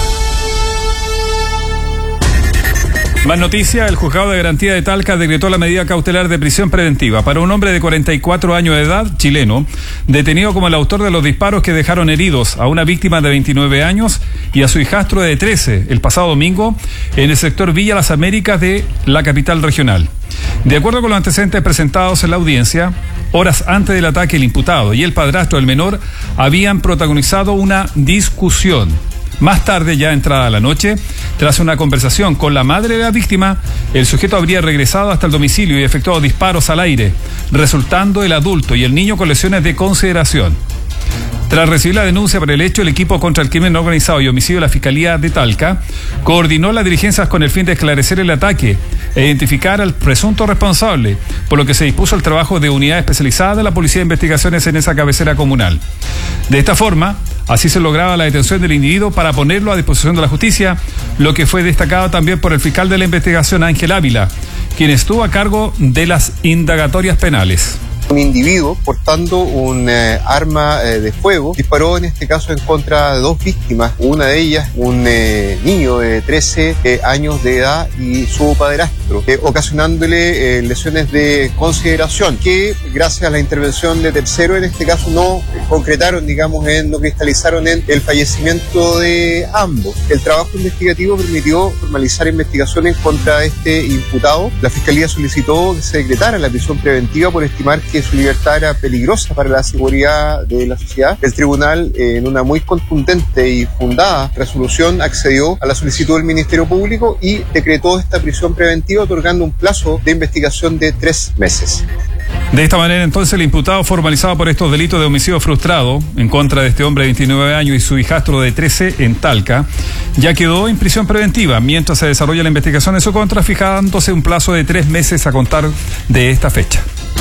Más noticia, el Juzgado de Garantía de Talca decretó la medida cautelar de prisión preventiva para un hombre de cuarenta y cuatro años de edad, chileno, detenido como el autor de los disparos que dejaron heridos a una víctima de veintinueve años y a su hijastro de trece el pasado domingo en el sector Villa Las Américas de la capital regional. De acuerdo con los antecedentes presentados en la audiencia, horas antes del ataque el imputado y el padrastro del menor habían protagonizado una discusión. Más tarde, ya entrada la noche, tras una conversación con la madre de la víctima, el sujeto habría regresado hasta el domicilio y efectuado disparos al aire, resultando el adulto y el niño con lesiones de consideración. Tras recibir la denuncia por el hecho, el equipo contra el crimen organizado y homicidio de la Fiscalía de Talca coordinó las diligencias con el fin de esclarecer el ataque e identificar al presunto responsable, por lo que se dispuso el trabajo de unidad especializada de la Policía de Investigaciones en esa cabecera comunal. De esta forma, así se lograba la detención del individuo para ponerlo a disposición de la justicia, lo que fue destacado también por el fiscal de la investigación, Ángel Ávila, quien estuvo a cargo de las indagatorias penales. Un individuo portando un eh, arma eh, de fuego disparó en este caso en contra de dos víctimas, una de ellas un eh, niño de trece eh, años de edad y su padrastro, eh, ocasionándole eh, lesiones de consideración que gracias a la intervención de tercero en este caso no concretaron, digamos, en, no cristalizaron en el fallecimiento de ambos. El trabajo investigativo permitió formalizar investigaciones contra este imputado. La Fiscalía solicitó que se decretara la prisión preventiva por estimar que su libertad era peligrosa para la seguridad de la sociedad. El tribunal, eh, en una muy contundente y fundada resolución, accedió a la solicitud del Ministerio Público y decretó esta prisión preventiva otorgando un plazo de investigación de tres meses. De esta manera, entonces, el imputado formalizado por estos delitos de homicidio frustrado en contra de este hombre de veintinueve años y su hijastro de trece en Talca, ya quedó en prisión preventiva mientras se desarrolla la investigación en su contra, fijándose un plazo de tres meses a contar de esta fecha.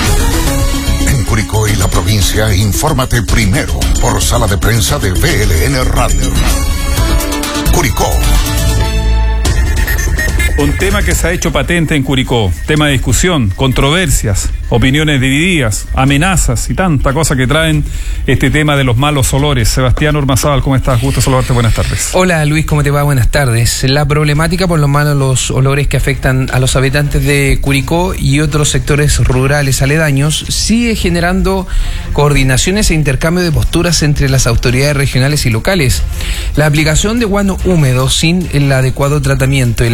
En Curicó y la provincia, infórmate primero por Sala de Prensa de V L N Radio. Curicó. Un tema que se ha hecho patente en Curicó, tema de discusión, controversias, opiniones divididas, amenazas y tanta cosa que traen este tema de los malos olores. Sebastián Ormazábal, ¿cómo estás? Gusto saludarte, buenas tardes. Hola Luis, ¿cómo te va? Buenas tardes. La problemática por los malos olores que afectan a los habitantes de Curicó y otros sectores rurales aledaños sigue generando coordinaciones e intercambio de posturas entre las autoridades regionales y locales. La aplicación de guano húmedo sin el adecuado tratamiento y la expansión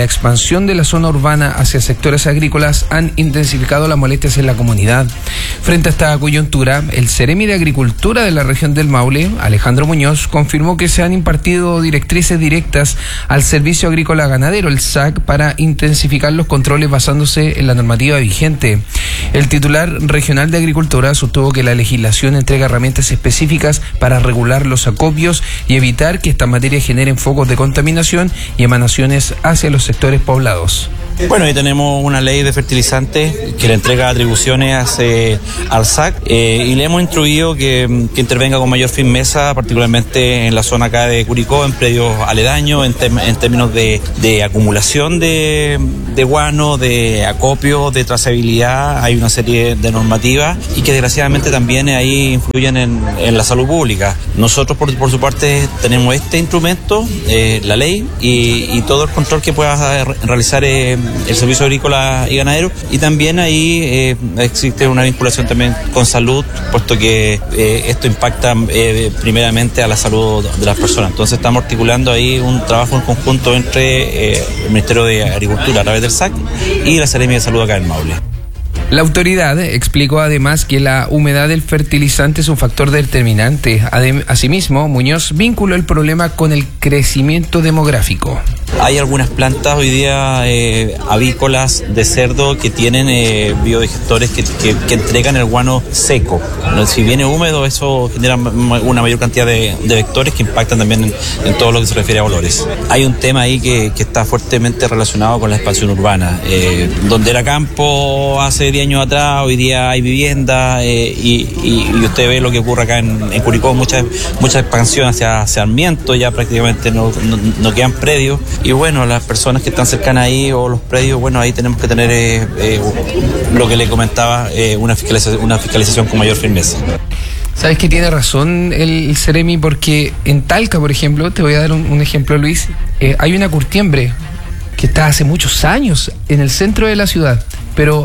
expansión de la zona urbana hacia sectores agrícolas han intensificado las molestias en la comunidad. Frente a esta coyuntura, el Ceremi de Agricultura de la región del Maule, Alejandro Muñoz, confirmó que se han impartido directrices directas al Servicio Agrícola Ganadero, el S A C, para intensificar los controles basándose en la normativa vigente. El titular regional de Agricultura sostuvo que la legislación entrega herramientas específicas para regular los acopios y evitar que estas materias generen focos de contaminación y emanaciones hacia los sectores poblados. Bueno, ahí tenemos una ley de fertilizantes que le entrega atribuciones hace, al S A C eh, y le hemos instruido que, que intervenga con mayor firmeza, particularmente en la zona acá de Curicó, en predios aledaños, en, tem, en términos de, de acumulación de, de guano, de acopio, de trazabilidad. Hay una serie de normativas y que desgraciadamente también ahí influyen en, en la salud pública. Nosotros, por, por su parte, tenemos este instrumento, eh, la ley, y, y todo el control que pueda realizar eh, el Servicio Agrícola y Ganadero, y también ahí eh, existe una vinculación también con salud, puesto que eh, esto impacta eh, primeramente a la salud de las personas. Entonces estamos articulando ahí un trabajo en conjunto entre eh, el Ministerio de Agricultura a través del S A C y la Seremi de Salud acá en Maule. La autoridad explicó además que la humedad del fertilizante es un factor determinante. Asimismo, Muñoz vinculó el problema con el crecimiento demográfico. Hay algunas plantas hoy día eh, avícolas de cerdo que tienen eh, biodigestores que, que, que entregan el guano seco. Si viene húmedo, eso genera una mayor cantidad de, de vectores que impactan también en, en todo lo que se refiere a olores. Hay un tema ahí que, que está fuertemente relacionado con la expansión urbana. Eh, donde era campo hace diez años atrás, hoy día hay vivienda eh, y, y, y usted ve lo que ocurre acá en, en Curicó, mucha, mucha expansión hacia Sarmiento, ya prácticamente no, no, no quedan predios. Y bueno, las personas que están cercanas ahí o los predios, bueno, ahí tenemos que tener eh, eh, lo que le comentaba, eh, una, fiscalización, una fiscalización con mayor firmeza. Sabes que tiene razón el Ceremi, porque en Talca, por ejemplo, te voy a dar un, un ejemplo, Luis, eh, hay una curtiembre que está hace muchos años en el centro de la ciudad, pero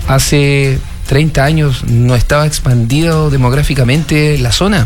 hace treinta años no estaba expandido demográficamente la zona,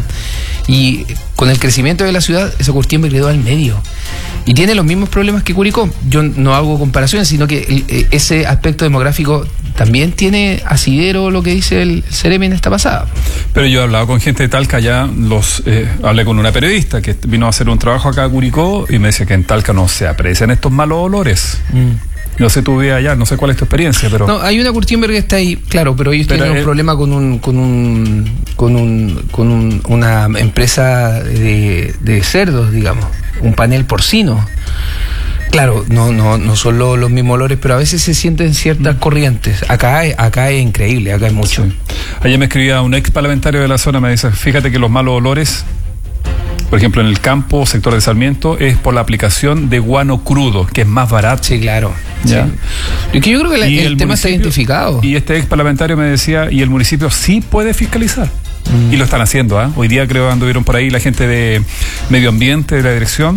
y con el crecimiento de la ciudad esa curtiembre quedó al medio y tiene los mismos problemas que Curicó. Yo no hago comparaciones, sino que el, ese aspecto demográfico también tiene asidero lo que dice el Ceremi en esta pasada. Pero yo he hablado con gente de Talca, ya los eh, hablé con una periodista que vino a hacer un trabajo acá a Curicó y me decía que en Talca no se aprecian estos malos olores. Mm. No sé tu vida allá, no sé cuál es tu experiencia, pero... No, hay una curtiembre que está ahí, claro, pero ellos pero tienen un problema con un con un con un con un, una empresa de, de cerdos, digamos, un panel porcino. Claro, no no no son los, los mismos olores, pero a veces se sienten ciertas corrientes. Acá acá es increíble, acá hay mucho. Sí. Ayer me escribía un ex parlamentario de la zona, me dice, fíjate que los malos olores, por ejemplo, en el campo, sector de Sarmiento, es por la aplicación de guano crudo, que es más barato. Sí, claro. ¿Ya? Sí. Y que yo creo que la, el, el tema está identificado. Y este ex parlamentario me decía, y el municipio sí puede fiscalizar. Mm. Y lo están haciendo, ¿eh? Hoy día creo que anduvieron por ahí la gente de medio ambiente, de la dirección,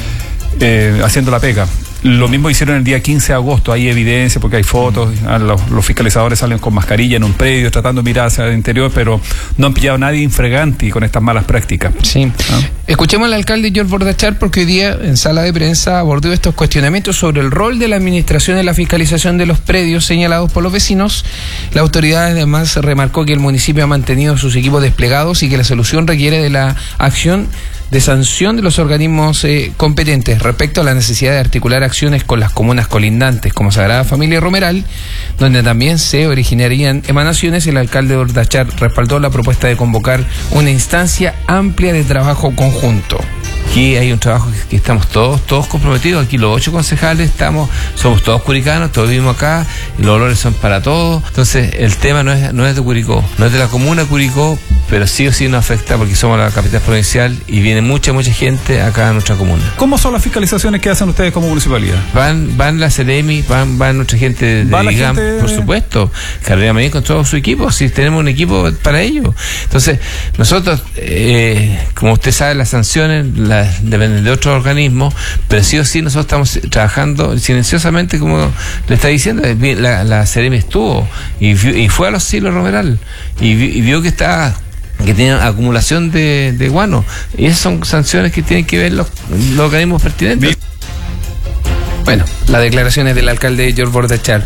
eh, haciendo la pega. Lo mismo hicieron el día quince de agosto, hay evidencia porque hay fotos, mm. los, los fiscalizadores salen con mascarilla en un predio tratando de mirar hacia el interior, pero no han pillado a nadie infraganti con estas malas prácticas. Sí. ¿Ah? Escuchemos al alcalde George Bordachar, porque hoy día en sala de prensa abordó estos cuestionamientos sobre el rol de la administración en la fiscalización de los predios señalados por los vecinos. La autoridad además remarcó que el municipio ha mantenido sus equipos desplegados y que la solución requiere de la acción de sanción de los organismos eh, competentes respecto a la necesidad de articular acciones con las comunas colindantes como Sagrada Familia y Romeral, donde también se originarían emanaciones. El alcalde Bordachar respaldó la propuesta de convocar una instancia amplia de trabajo conjunto. Aquí hay un trabajo que estamos todos todos comprometidos. Aquí los ocho concejales estamos, somos todos curicanos, todos vivimos acá, y los olores son para todos. Entonces el tema no es no es de Curicó, no es de la comuna Curicó, pero sí o sí nos afecta porque somos la capital provincial y viene mucha mucha gente acá a nuestra comuna. ¿Cómo son las fiscalizaciones que hacen ustedes como municipalidad? Van van la Ceremi, van van nuestra gente de, de IGAM, gente... por supuesto, Carrera Medellín con todo su equipo, si tenemos un equipo para ello. Entonces nosotros, eh, como usted sabe, las sanciones las dependen de otros organismos, pero sí o sí nosotros estamos trabajando silenciosamente, como le está diciendo. La, la Ceremi estuvo y, y fue a los silos Romeral y, y vio que está que tienen acumulación de, de guano, y esas son sanciones que tienen que ver los, los organismos pertinentes. Bueno, las declaraciones del alcalde George Bordachar.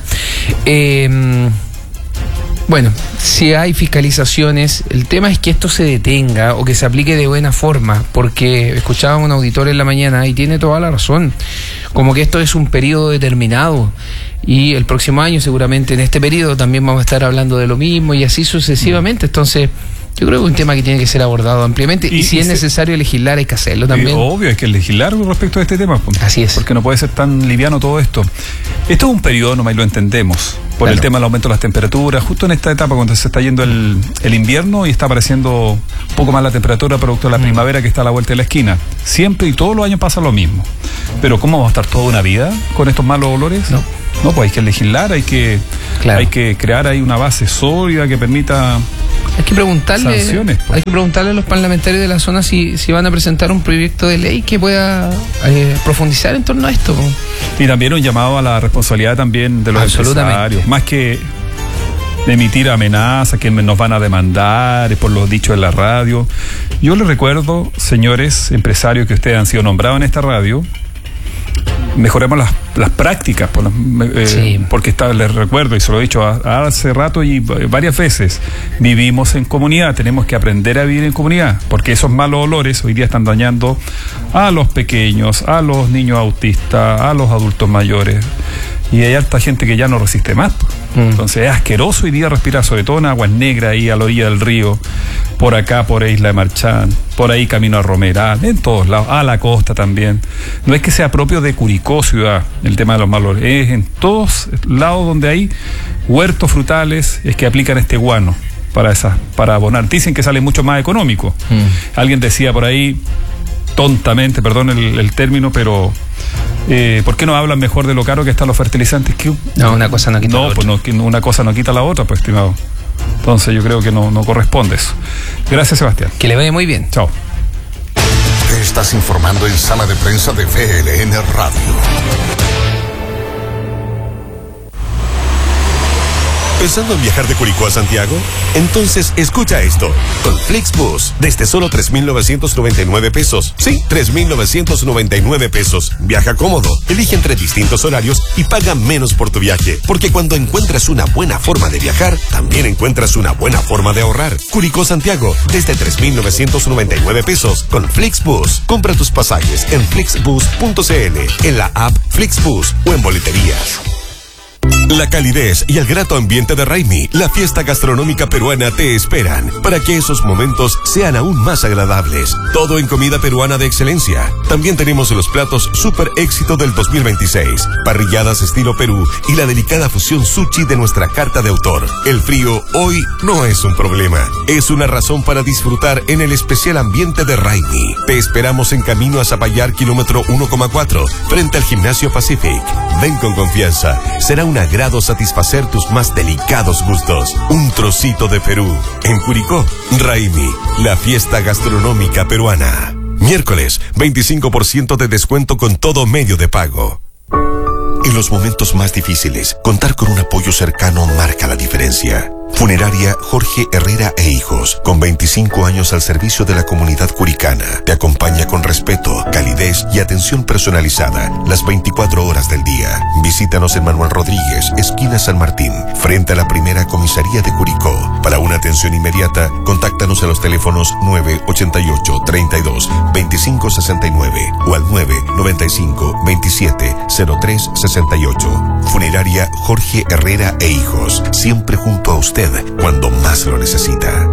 Eh, bueno, si hay fiscalizaciones, el tema es que esto se detenga o que se aplique de buena forma, porque escuchaba a un auditor en la mañana y tiene toda la razón, como que esto es un periodo determinado y el próximo año seguramente en este periodo también vamos a estar hablando de lo mismo y así sucesivamente. Entonces yo creo que es un tema que tiene que ser abordado ampliamente y, y si y es se... necesario legislar hay que hacerlo también. Eh, obvio, hay que legislar respecto a este tema. Así es. Porque no puede ser tan liviano todo esto. Esto es un periodo nomás y lo entendemos. Por claro. el tema del aumento de las temperaturas, justo en esta etapa cuando se está yendo el, el invierno y está apareciendo un poco más la temperatura producto de la mm. primavera que está a la vuelta de la esquina. Siempre y todos los años pasa lo mismo. Pero ¿cómo vamos a estar toda una vida con estos malos olores? No. No, pues hay que legislar, hay que, claro. hay que crear ahí una base sólida que permita hay que preguntarle, sanciones. Pues. Hay que preguntarle a los parlamentarios de la zona si, si van a presentar un proyecto de ley que pueda eh, profundizar en torno a esto. Y también un llamado a la responsabilidad también de los empresarios, más que emitir amenazas que nos van a demandar por los dichos de la radio. Yo les recuerdo, señores empresarios que ustedes han sido nombrados en esta radio, mejoremos las, las prácticas, por las, eh, sí. porque está, les recuerdo, y se lo he dicho a, hace rato y varias veces, vivimos en comunidad, tenemos que aprender a vivir en comunidad, porque esos malos olores hoy día están dañando a los pequeños, a los niños autistas, a los adultos mayores, y hay harta gente que ya no resiste más. Mm. Entonces es asqueroso hoy día respirar, sobre todo en aguas negras ahí a la orilla del río, por acá, por Isla de Marchán, por ahí camino a Romeral, en todos lados, a la costa también. No es que sea propio de Curicó ciudad el tema de los malos olores, es en todos lados donde hay huertos frutales, es que aplican este guano para esas, para abonar. Dicen que sale mucho más económico. Mm. Alguien decía por ahí, tontamente, perdón el, el término, pero eh, ¿por qué no hablan mejor de lo caro que están los fertilizantes? Que, no, una cosa no quita no, la pues otra. No, una cosa no quita la otra, pues, estimado. Entonces yo creo que no, no corresponde eso. Gracias, Sebastián. Que le vaya muy bien. Chao. Te estás informando en Sala de Prensa de V L N Radio. ¿Pensando en viajar de Curicó a Santiago? Entonces escucha esto. Con Flixbus, desde solo tres mil novecientos noventa y nueve pesos. Sí, tres mil novecientos noventa y nueve pesos. Viaja cómodo, elige entre distintos horarios y paga menos por tu viaje. Porque cuando encuentras una buena forma de viajar, también encuentras una buena forma de ahorrar. Curicó Santiago, desde tres mil novecientos noventa y nueve pesos. Con Flixbus, compra tus pasajes en flixbus punto c l, en la app Flixbus o en boleterías. La calidez y el grato ambiente de Raimi, la fiesta gastronómica peruana, te esperan para que esos momentos sean aún más agradables. Todo en comida peruana de excelencia. También tenemos los platos super éxito del dos mil veintiséis, parrilladas estilo Perú y la delicada fusión sushi de nuestra carta de autor. El frío hoy no es un problema, es una razón para disfrutar en el especial ambiente de Raimi. Te esperamos en camino a Zapallar, kilómetro uno coma cuatro, frente al Gimnasio Pacific. Ven con confianza, será un agrado satisfacer tus más delicados gustos. Un trocito de Perú. En Curicó, Raimi, la fiesta gastronómica peruana. Miércoles, veinticinco por ciento de descuento con todo medio de pago. En los momentos más difíciles, contar con un apoyo cercano marca la diferencia. Funeraria Jorge Herrera e Hijos, con veinticinco años al servicio de la comunidad curicana. Te acompaña con respeto, calidez y atención personalizada las veinticuatro horas del día. Visítanos en Manuel Rodríguez, esquina San Martín, frente a la primera comisaría de Curicó. Para una atención inmediata, contáctanos a los teléfonos nueve ochenta y ocho, treinta y dos, veinticinco sesenta y nueve o al nueve noventa y cinco, veintisiete, cero tres sesenta y ocho. Funeraria Jorge Herrera e Hijos, siempre junto a usted cuando más lo necesita.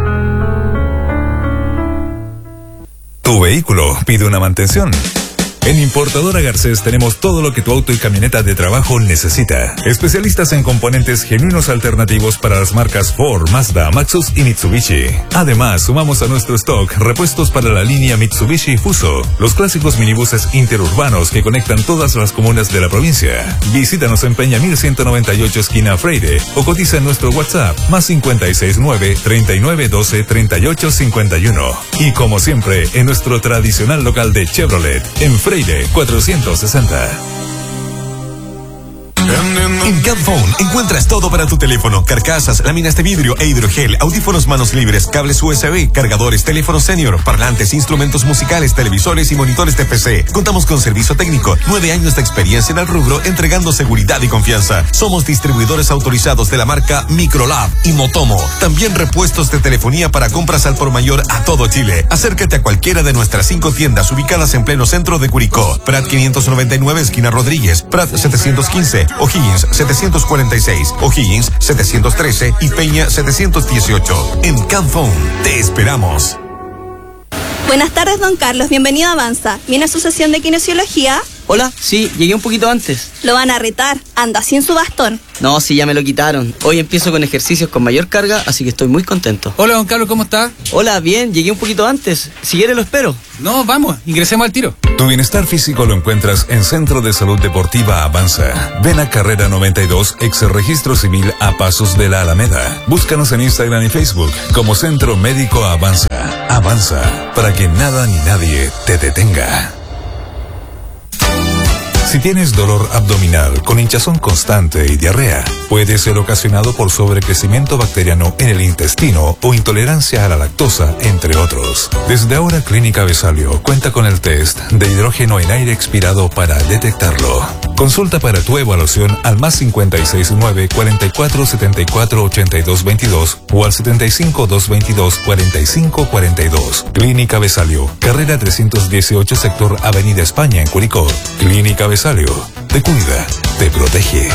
Tu vehículo pide una mantención. En Importadora Garcés tenemos todo lo que tu auto y camioneta de trabajo necesita. Especialistas en componentes genuinos alternativos para las marcas Ford, Mazda, Maxus y Mitsubishi. Además, sumamos a nuestro stock repuestos para la línea Mitsubishi Fuso, los clásicos minibuses interurbanos que conectan todas las comunas de la provincia. Visítanos en Peñamil ciento noventa y ocho, esquina Freire, o cotiza en nuestro WhatsApp, más cincuenta y seis nueve, treinta y nueve doce, treinta y ocho cincuenta y uno. Y como siempre, en nuestro tradicional local de Chevrolet, en Freire cuatrocientos sesenta. En Camphone encuentras todo para tu teléfono: carcasas, láminas de vidrio e hidrogel, audífonos manos libres, cables U S B, cargadores, teléfonos senior, parlantes, instrumentos musicales, televisores y monitores de P C. Contamos con servicio técnico, nueve años de experiencia en el rubro, entregando seguridad y confianza. Somos distribuidores autorizados de la marca Microlab y Motomo. También repuestos de telefonía para compras al por mayor a todo Chile. Acércate a cualquiera de nuestras cinco tiendas ubicadas en pleno centro de Curicó: Prat quinientos noventa y nueve, esquina Rodríguez; Prat setecientos quince, O'Higgins setecientos cuarenta y seis, O'Higgins setecientos trece y Peña setecientos dieciocho. En Camphone te esperamos. Buenas tardes, don Carlos. Bienvenido a Avanza. ¿Viene a su sesión de kinesiología? Hola, sí, llegué un poquito antes. Lo van a retar. Anda sin su bastón. No, sí, ya me lo quitaron. Hoy empiezo con ejercicios con mayor carga, así que estoy muy contento. Hola, don Carlos, ¿cómo está? Hola, bien, llegué un poquito antes. Si quiere lo espero. No, vamos, ingresemos al tiro. Tu bienestar físico lo encuentras en Centro de Salud Deportiva Avanza. Ven a Carrera noventa y dos, ex registro civil a pasos de la Alameda. Búscanos en Instagram y Facebook como Centro Médico Avanza. Avanza, para que nada ni nadie te detenga. Si tienes dolor abdominal con hinchazón constante y diarrea, puede ser ocasionado por sobrecrecimiento bacteriano en el intestino o intolerancia a la lactosa, entre otros. Desde ahora, Clínica Besalio cuenta con el test de hidrógeno en aire expirado para detectarlo. Consulta para tu evaluación al más cincuenta y seis nueve, cuarenta y cuatro, setenta y cuatro, ochenta y dos veintidós o al setenta y cinco, doscientos veintidós, cuarenta y cinco cuarenta y dos. Clínica Besalio, carrera trescientos dieciocho, sector Avenida España en Curicó. Clínica Besalio, te cuida, te protege.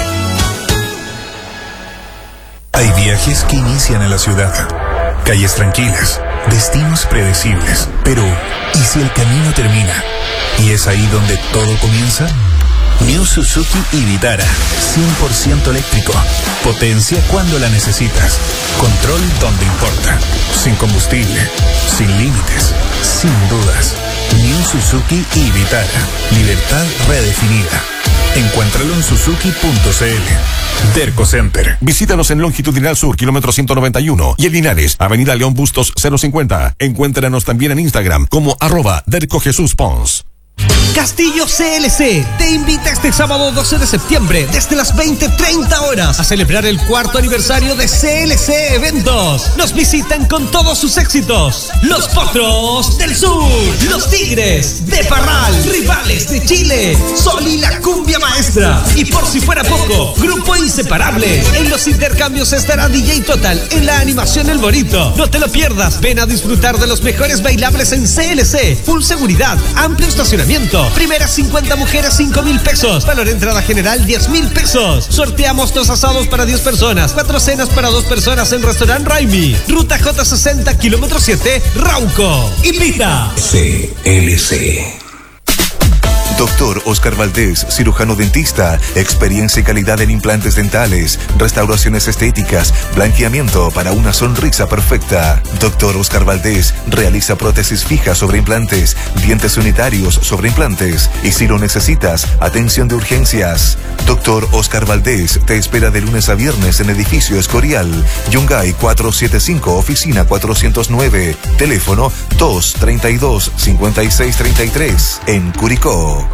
Hay viajes que inician en la ciudad, calles tranquilas, destinos predecibles, pero ¿y si el camino termina? ¿Y es ahí donde todo comienza? New Suzuki y Vitara, cien por ciento eléctrico, potencia cuando la necesitas, control donde importa, sin combustible, sin límites, sin dudas. New Suzuki y Vitara, libertad redefinida. Encuéntralo en suzuki punto c l. Derco Center. Visítanos en Longitudinal Sur, kilómetro ciento noventa y uno, y en Linares, Avenida León Bustos cero cincuenta. Encuéntranos también en Instagram como arroba Derco Jesús Pons. Castillo C L C te invita este sábado doce de septiembre desde las veinte treinta horas a celebrar el cuarto aniversario de C L C Eventos. Nos visitan con todos sus éxitos: Los Potros del Sur, Los Tigres de Parral, Rivales de Chile, Sol y la Cumbia Maestra. Y por si fuera poco, Grupo Inseparable. En los intercambios estará D J Total en la animación El Bonito. No te lo pierdas, ven a disfrutar de los mejores bailables en C L C. Full seguridad, amplio estacionamiento. Primeras cincuenta mujeres, cinco mil pesos. Valor de entrada general, diez mil pesos. Sorteamos dos asados para diez personas, cuatro cenas para dos personas en Restaurant Raimi. Ruta J sesenta, kilómetro siete, Rauco. Invita. C L C. Doctor Oscar Valdés, cirujano dentista, experiencia y calidad en implantes dentales, restauraciones estéticas, blanqueamiento para una sonrisa perfecta. Doctor Oscar Valdés realiza prótesis fijas sobre implantes, dientes unitarios sobre implantes y si lo necesitas, atención de urgencias. Doctor Oscar Valdés te espera de lunes a viernes en edificio Escorial, Yungay cuatrocientos setenta y cinco, oficina cuatrocientos nueve, teléfono dos treinta y dos, cincuenta y seis treinta y tres, en Curicó.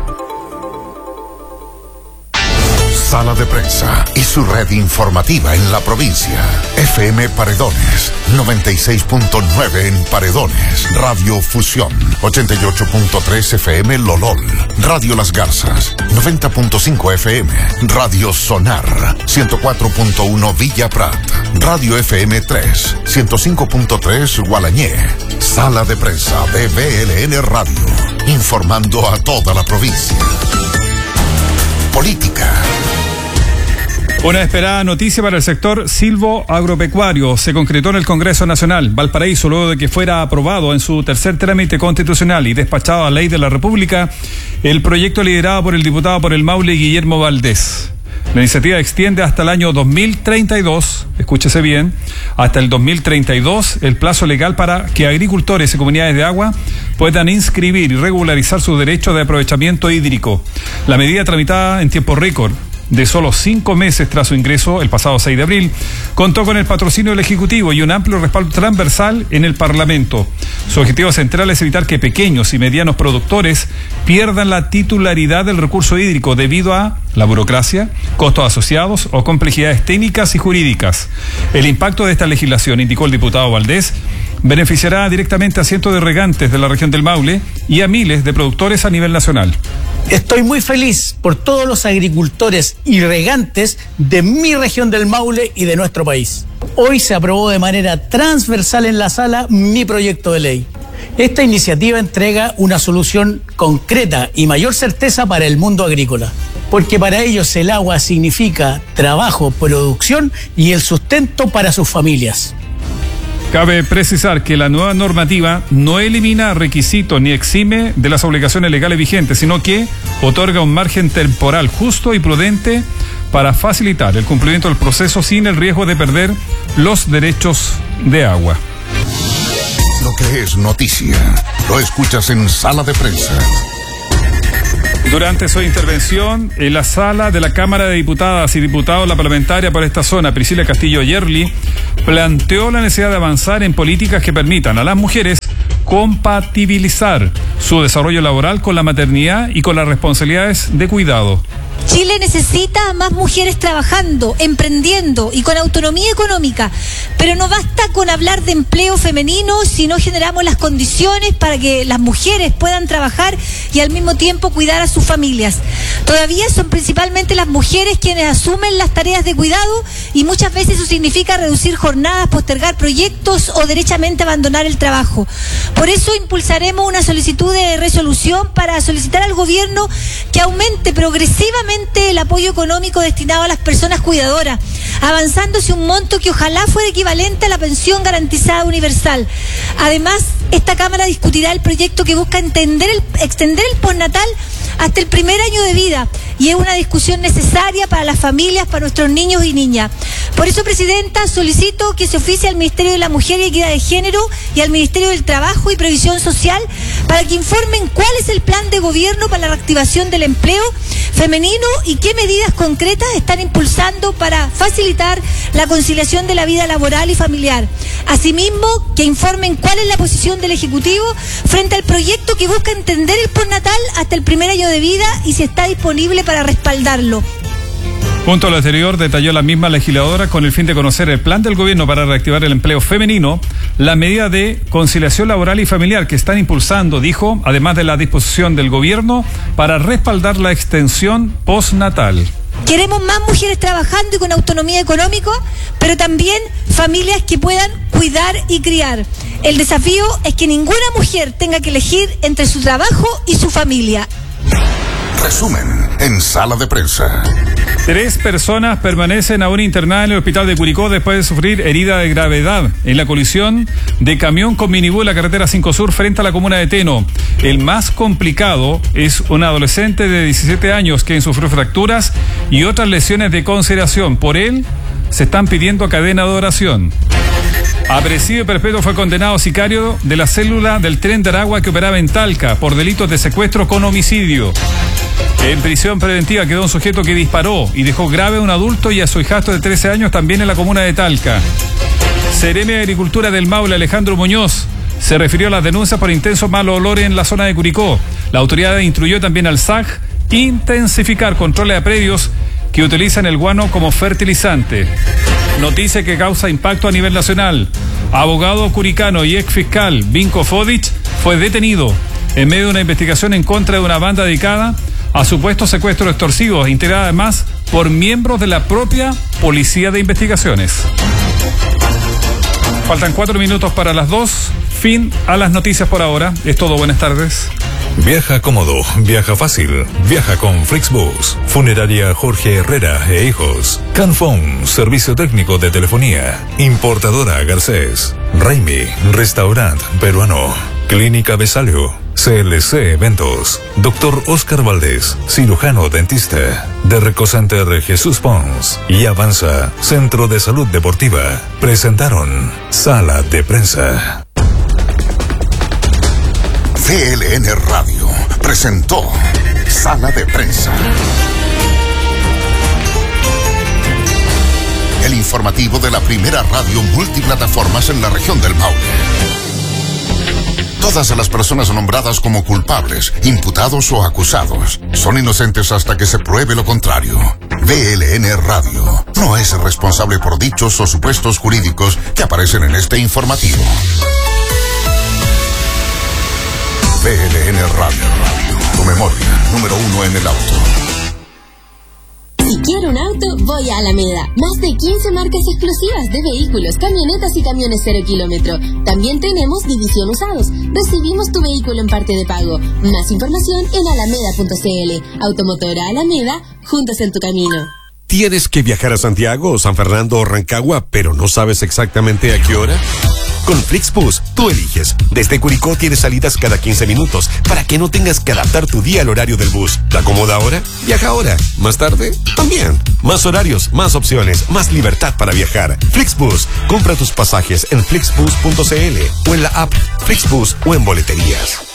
Sala de Prensa y su red informativa en la provincia. F M Paredones, noventa y seis punto nueve en Paredones. Radio Fusión, ochenta y ocho punto tres F M Lolol. Radio Las Garzas, noventa punto cinco F M. Radio Sonar, ciento cuatro punto uno Villa Prat. Radio F M tres, ciento cinco punto tres Gualañé. Sala de Prensa de B L N Radio, informando a toda la provincia. Política. Una esperada noticia para el sector silvo-agropecuario se concretó en el Congreso Nacional Valparaíso luego de que fuera aprobado en su tercer trámite constitucional y despachado a ley de la República el proyecto liderado por el diputado por el Maule Guillermo Valdés. La iniciativa extiende hasta el año dos mil treinta y dos, escúchese bien, hasta el dos mil treinta y dos el plazo legal para que agricultores y comunidades de agua puedan inscribir y regularizar sus derechos de aprovechamiento hídrico. La medida tramitada en tiempo récord de solo cinco meses tras su ingreso el pasado seis de abril, contó con el patrocinio del Ejecutivo y un amplio respaldo transversal en el Parlamento. Su objetivo central es evitar que pequeños y medianos productores pierdan la titularidad del recurso hídrico debido a la burocracia, costos asociados o complejidades técnicas y jurídicas. El impacto de esta legislación, indicó el diputado Valdés, beneficiará directamente a cientos de regantes de la región del Maule y a miles de productores a nivel nacional. Estoy muy feliz por todos los agricultores y regantes de mi región del Maule y de nuestro país. Hoy se aprobó de manera transversal en la sala mi proyecto de ley. Esta iniciativa entrega una solución concreta y mayor certeza para el mundo agrícola, porque para ellos el agua significa trabajo, producción y el sustento para sus familias. Cabe precisar que la nueva normativa no elimina requisitos ni exime de las obligaciones legales vigentes, sino que otorga un margen temporal justo y prudente para facilitar el cumplimiento del proceso sin el riesgo de perder los derechos de agua. Lo que es noticia, lo escuchas en Sala de Prensa. Durante su intervención en la sala de la Cámara de Diputadas y Diputados, la parlamentaria por esta zona, Priscila Castillo Yerli, planteó la necesidad de avanzar en políticas que permitan a las mujeres compatibilizar su desarrollo laboral con la maternidad y con las responsabilidades de cuidado. Chile necesita más mujeres trabajando, emprendiendo y con autonomía económica, pero no basta con hablar de empleo femenino si no generamos las condiciones para que las mujeres puedan trabajar y al mismo tiempo cuidar a sus familias. Todavía son principalmente las mujeres quienes asumen las tareas de cuidado y muchas veces eso significa reducir jornadas, postergar proyectos o derechamente abandonar el trabajo. Por eso impulsaremos una solicitud de resolución para solicitar al gobierno que aumente progresivamente el apoyo económico destinado a las personas cuidadoras, avanzándose un monto que ojalá fuera equivalente a la pensión garantizada universal. Además, esta Cámara discutirá el proyecto que busca entender el, extender el postnatal hasta el primer año de vida, y es una discusión necesaria para las familias, para nuestros niños y niñas. Por eso, Presidenta, solicito que se oficie al Ministerio de la Mujer y Equidad de Género y al Ministerio del Trabajo y Previsión Social para que informen cuál es el plan de gobierno para la reactivación del empleo femenino y qué medidas concretas están impulsando para facilitar la conciliación de la vida laboral y familiar. Asimismo, que informen cuál es la posición del Ejecutivo frente al proyecto que busca entender el postnatal hasta el primer año de vida y si está disponible para respaldarlo. Junto a lo anterior, detalló la misma legisladora con el fin de conocer el plan del gobierno para reactivar el empleo femenino, la medida de conciliación laboral y familiar que están impulsando, dijo, además de la disposición del gobierno para respaldar la extensión postnatal. Queremos más mujeres trabajando y con autonomía económica, pero también familias que puedan cuidar y criar. El desafío es que ninguna mujer tenga que elegir entre su trabajo y su familia. Resumen en Sala de Prensa. Tres personas permanecen aún internadas en el hospital de Curicó después de sufrir herida de gravedad en la colisión de camión con minibús en la carretera cinco Sur frente a la comuna de Teno. El más complicado es un adolescente de diecisiete años quien sufrió fracturas y otras lesiones de consideración. Por él se están pidiendo cadena de oración. A presidio perpetuo fue condenado sicario de la célula del Tren de Aragua que operaba en Talca por delitos de secuestro con homicidio. En prisión preventiva quedó un sujeto que disparó y dejó grave a un adulto y a su hijastro de trece años también en la comuna de Talca. Seremi de Agricultura del Maule, Alejandro Muñoz, se refirió a las denuncias por intensos malos olores en la zona de Curicó. La autoridad instruyó también al S A C intensificar controles a predios que utilizan el guano como fertilizante. Noticia que causa impacto a nivel nacional. Abogado curicano y ex fiscal Vinko Fodic fue detenido en medio de una investigación en contra de una banda dedicada a supuestos secuestros extorsivos, integrada además por miembros de la propia Policía de Investigaciones. Faltan cuatro minutos para las dos. Fin a las noticias por ahora. Es todo. Buenas tardes. Viaja cómodo, viaja fácil, viaja con Flixbus. Funeraria Jorge Herrera e Hijos. Canfón, servicio técnico de telefonía. Importadora Garcés. Raimi, restaurante peruano. Clínica Besalio. C L C Eventos. Doctor Oscar Valdés, cirujano dentista. De Recocenter Jesús Pons. Y Avanza, Centro de Salud Deportiva. Presentaron Sala de Prensa. C L N Radio presentó Sala de Prensa. El informativo de la primera radio multiplataformas en la región del Maule. Todas las personas nombradas como culpables, imputados o acusados son inocentes hasta que se pruebe lo contrario. B L N Radio no es responsable por dichos o supuestos jurídicos que aparecen en este informativo. B L N Radio, tu memoria, número uno en el auto. Si quiero un auto, voy a Alameda. Más de quince marcas exclusivas de vehículos, camionetas y camiones cero kilómetro. También tenemos división usados. Recibimos tu vehículo en parte de pago. Más información en alameda punto c l. Automotora Alameda, juntos en tu camino. ¿Tienes que viajar a Santiago, San Fernando o Rancagua, pero no sabes exactamente a qué hora? Con Flixbus, tú eliges. Desde Curicó tienes salidas cada quince minutos para que no tengas que adaptar tu día al horario del bus. ¿Te acomoda ahora? Viaja ahora. ¿Más tarde? También. Más horarios, más opciones, más libertad para viajar. Flixbus. Compra tus pasajes en flixbus punto c l o en la app Flixbus o en boleterías.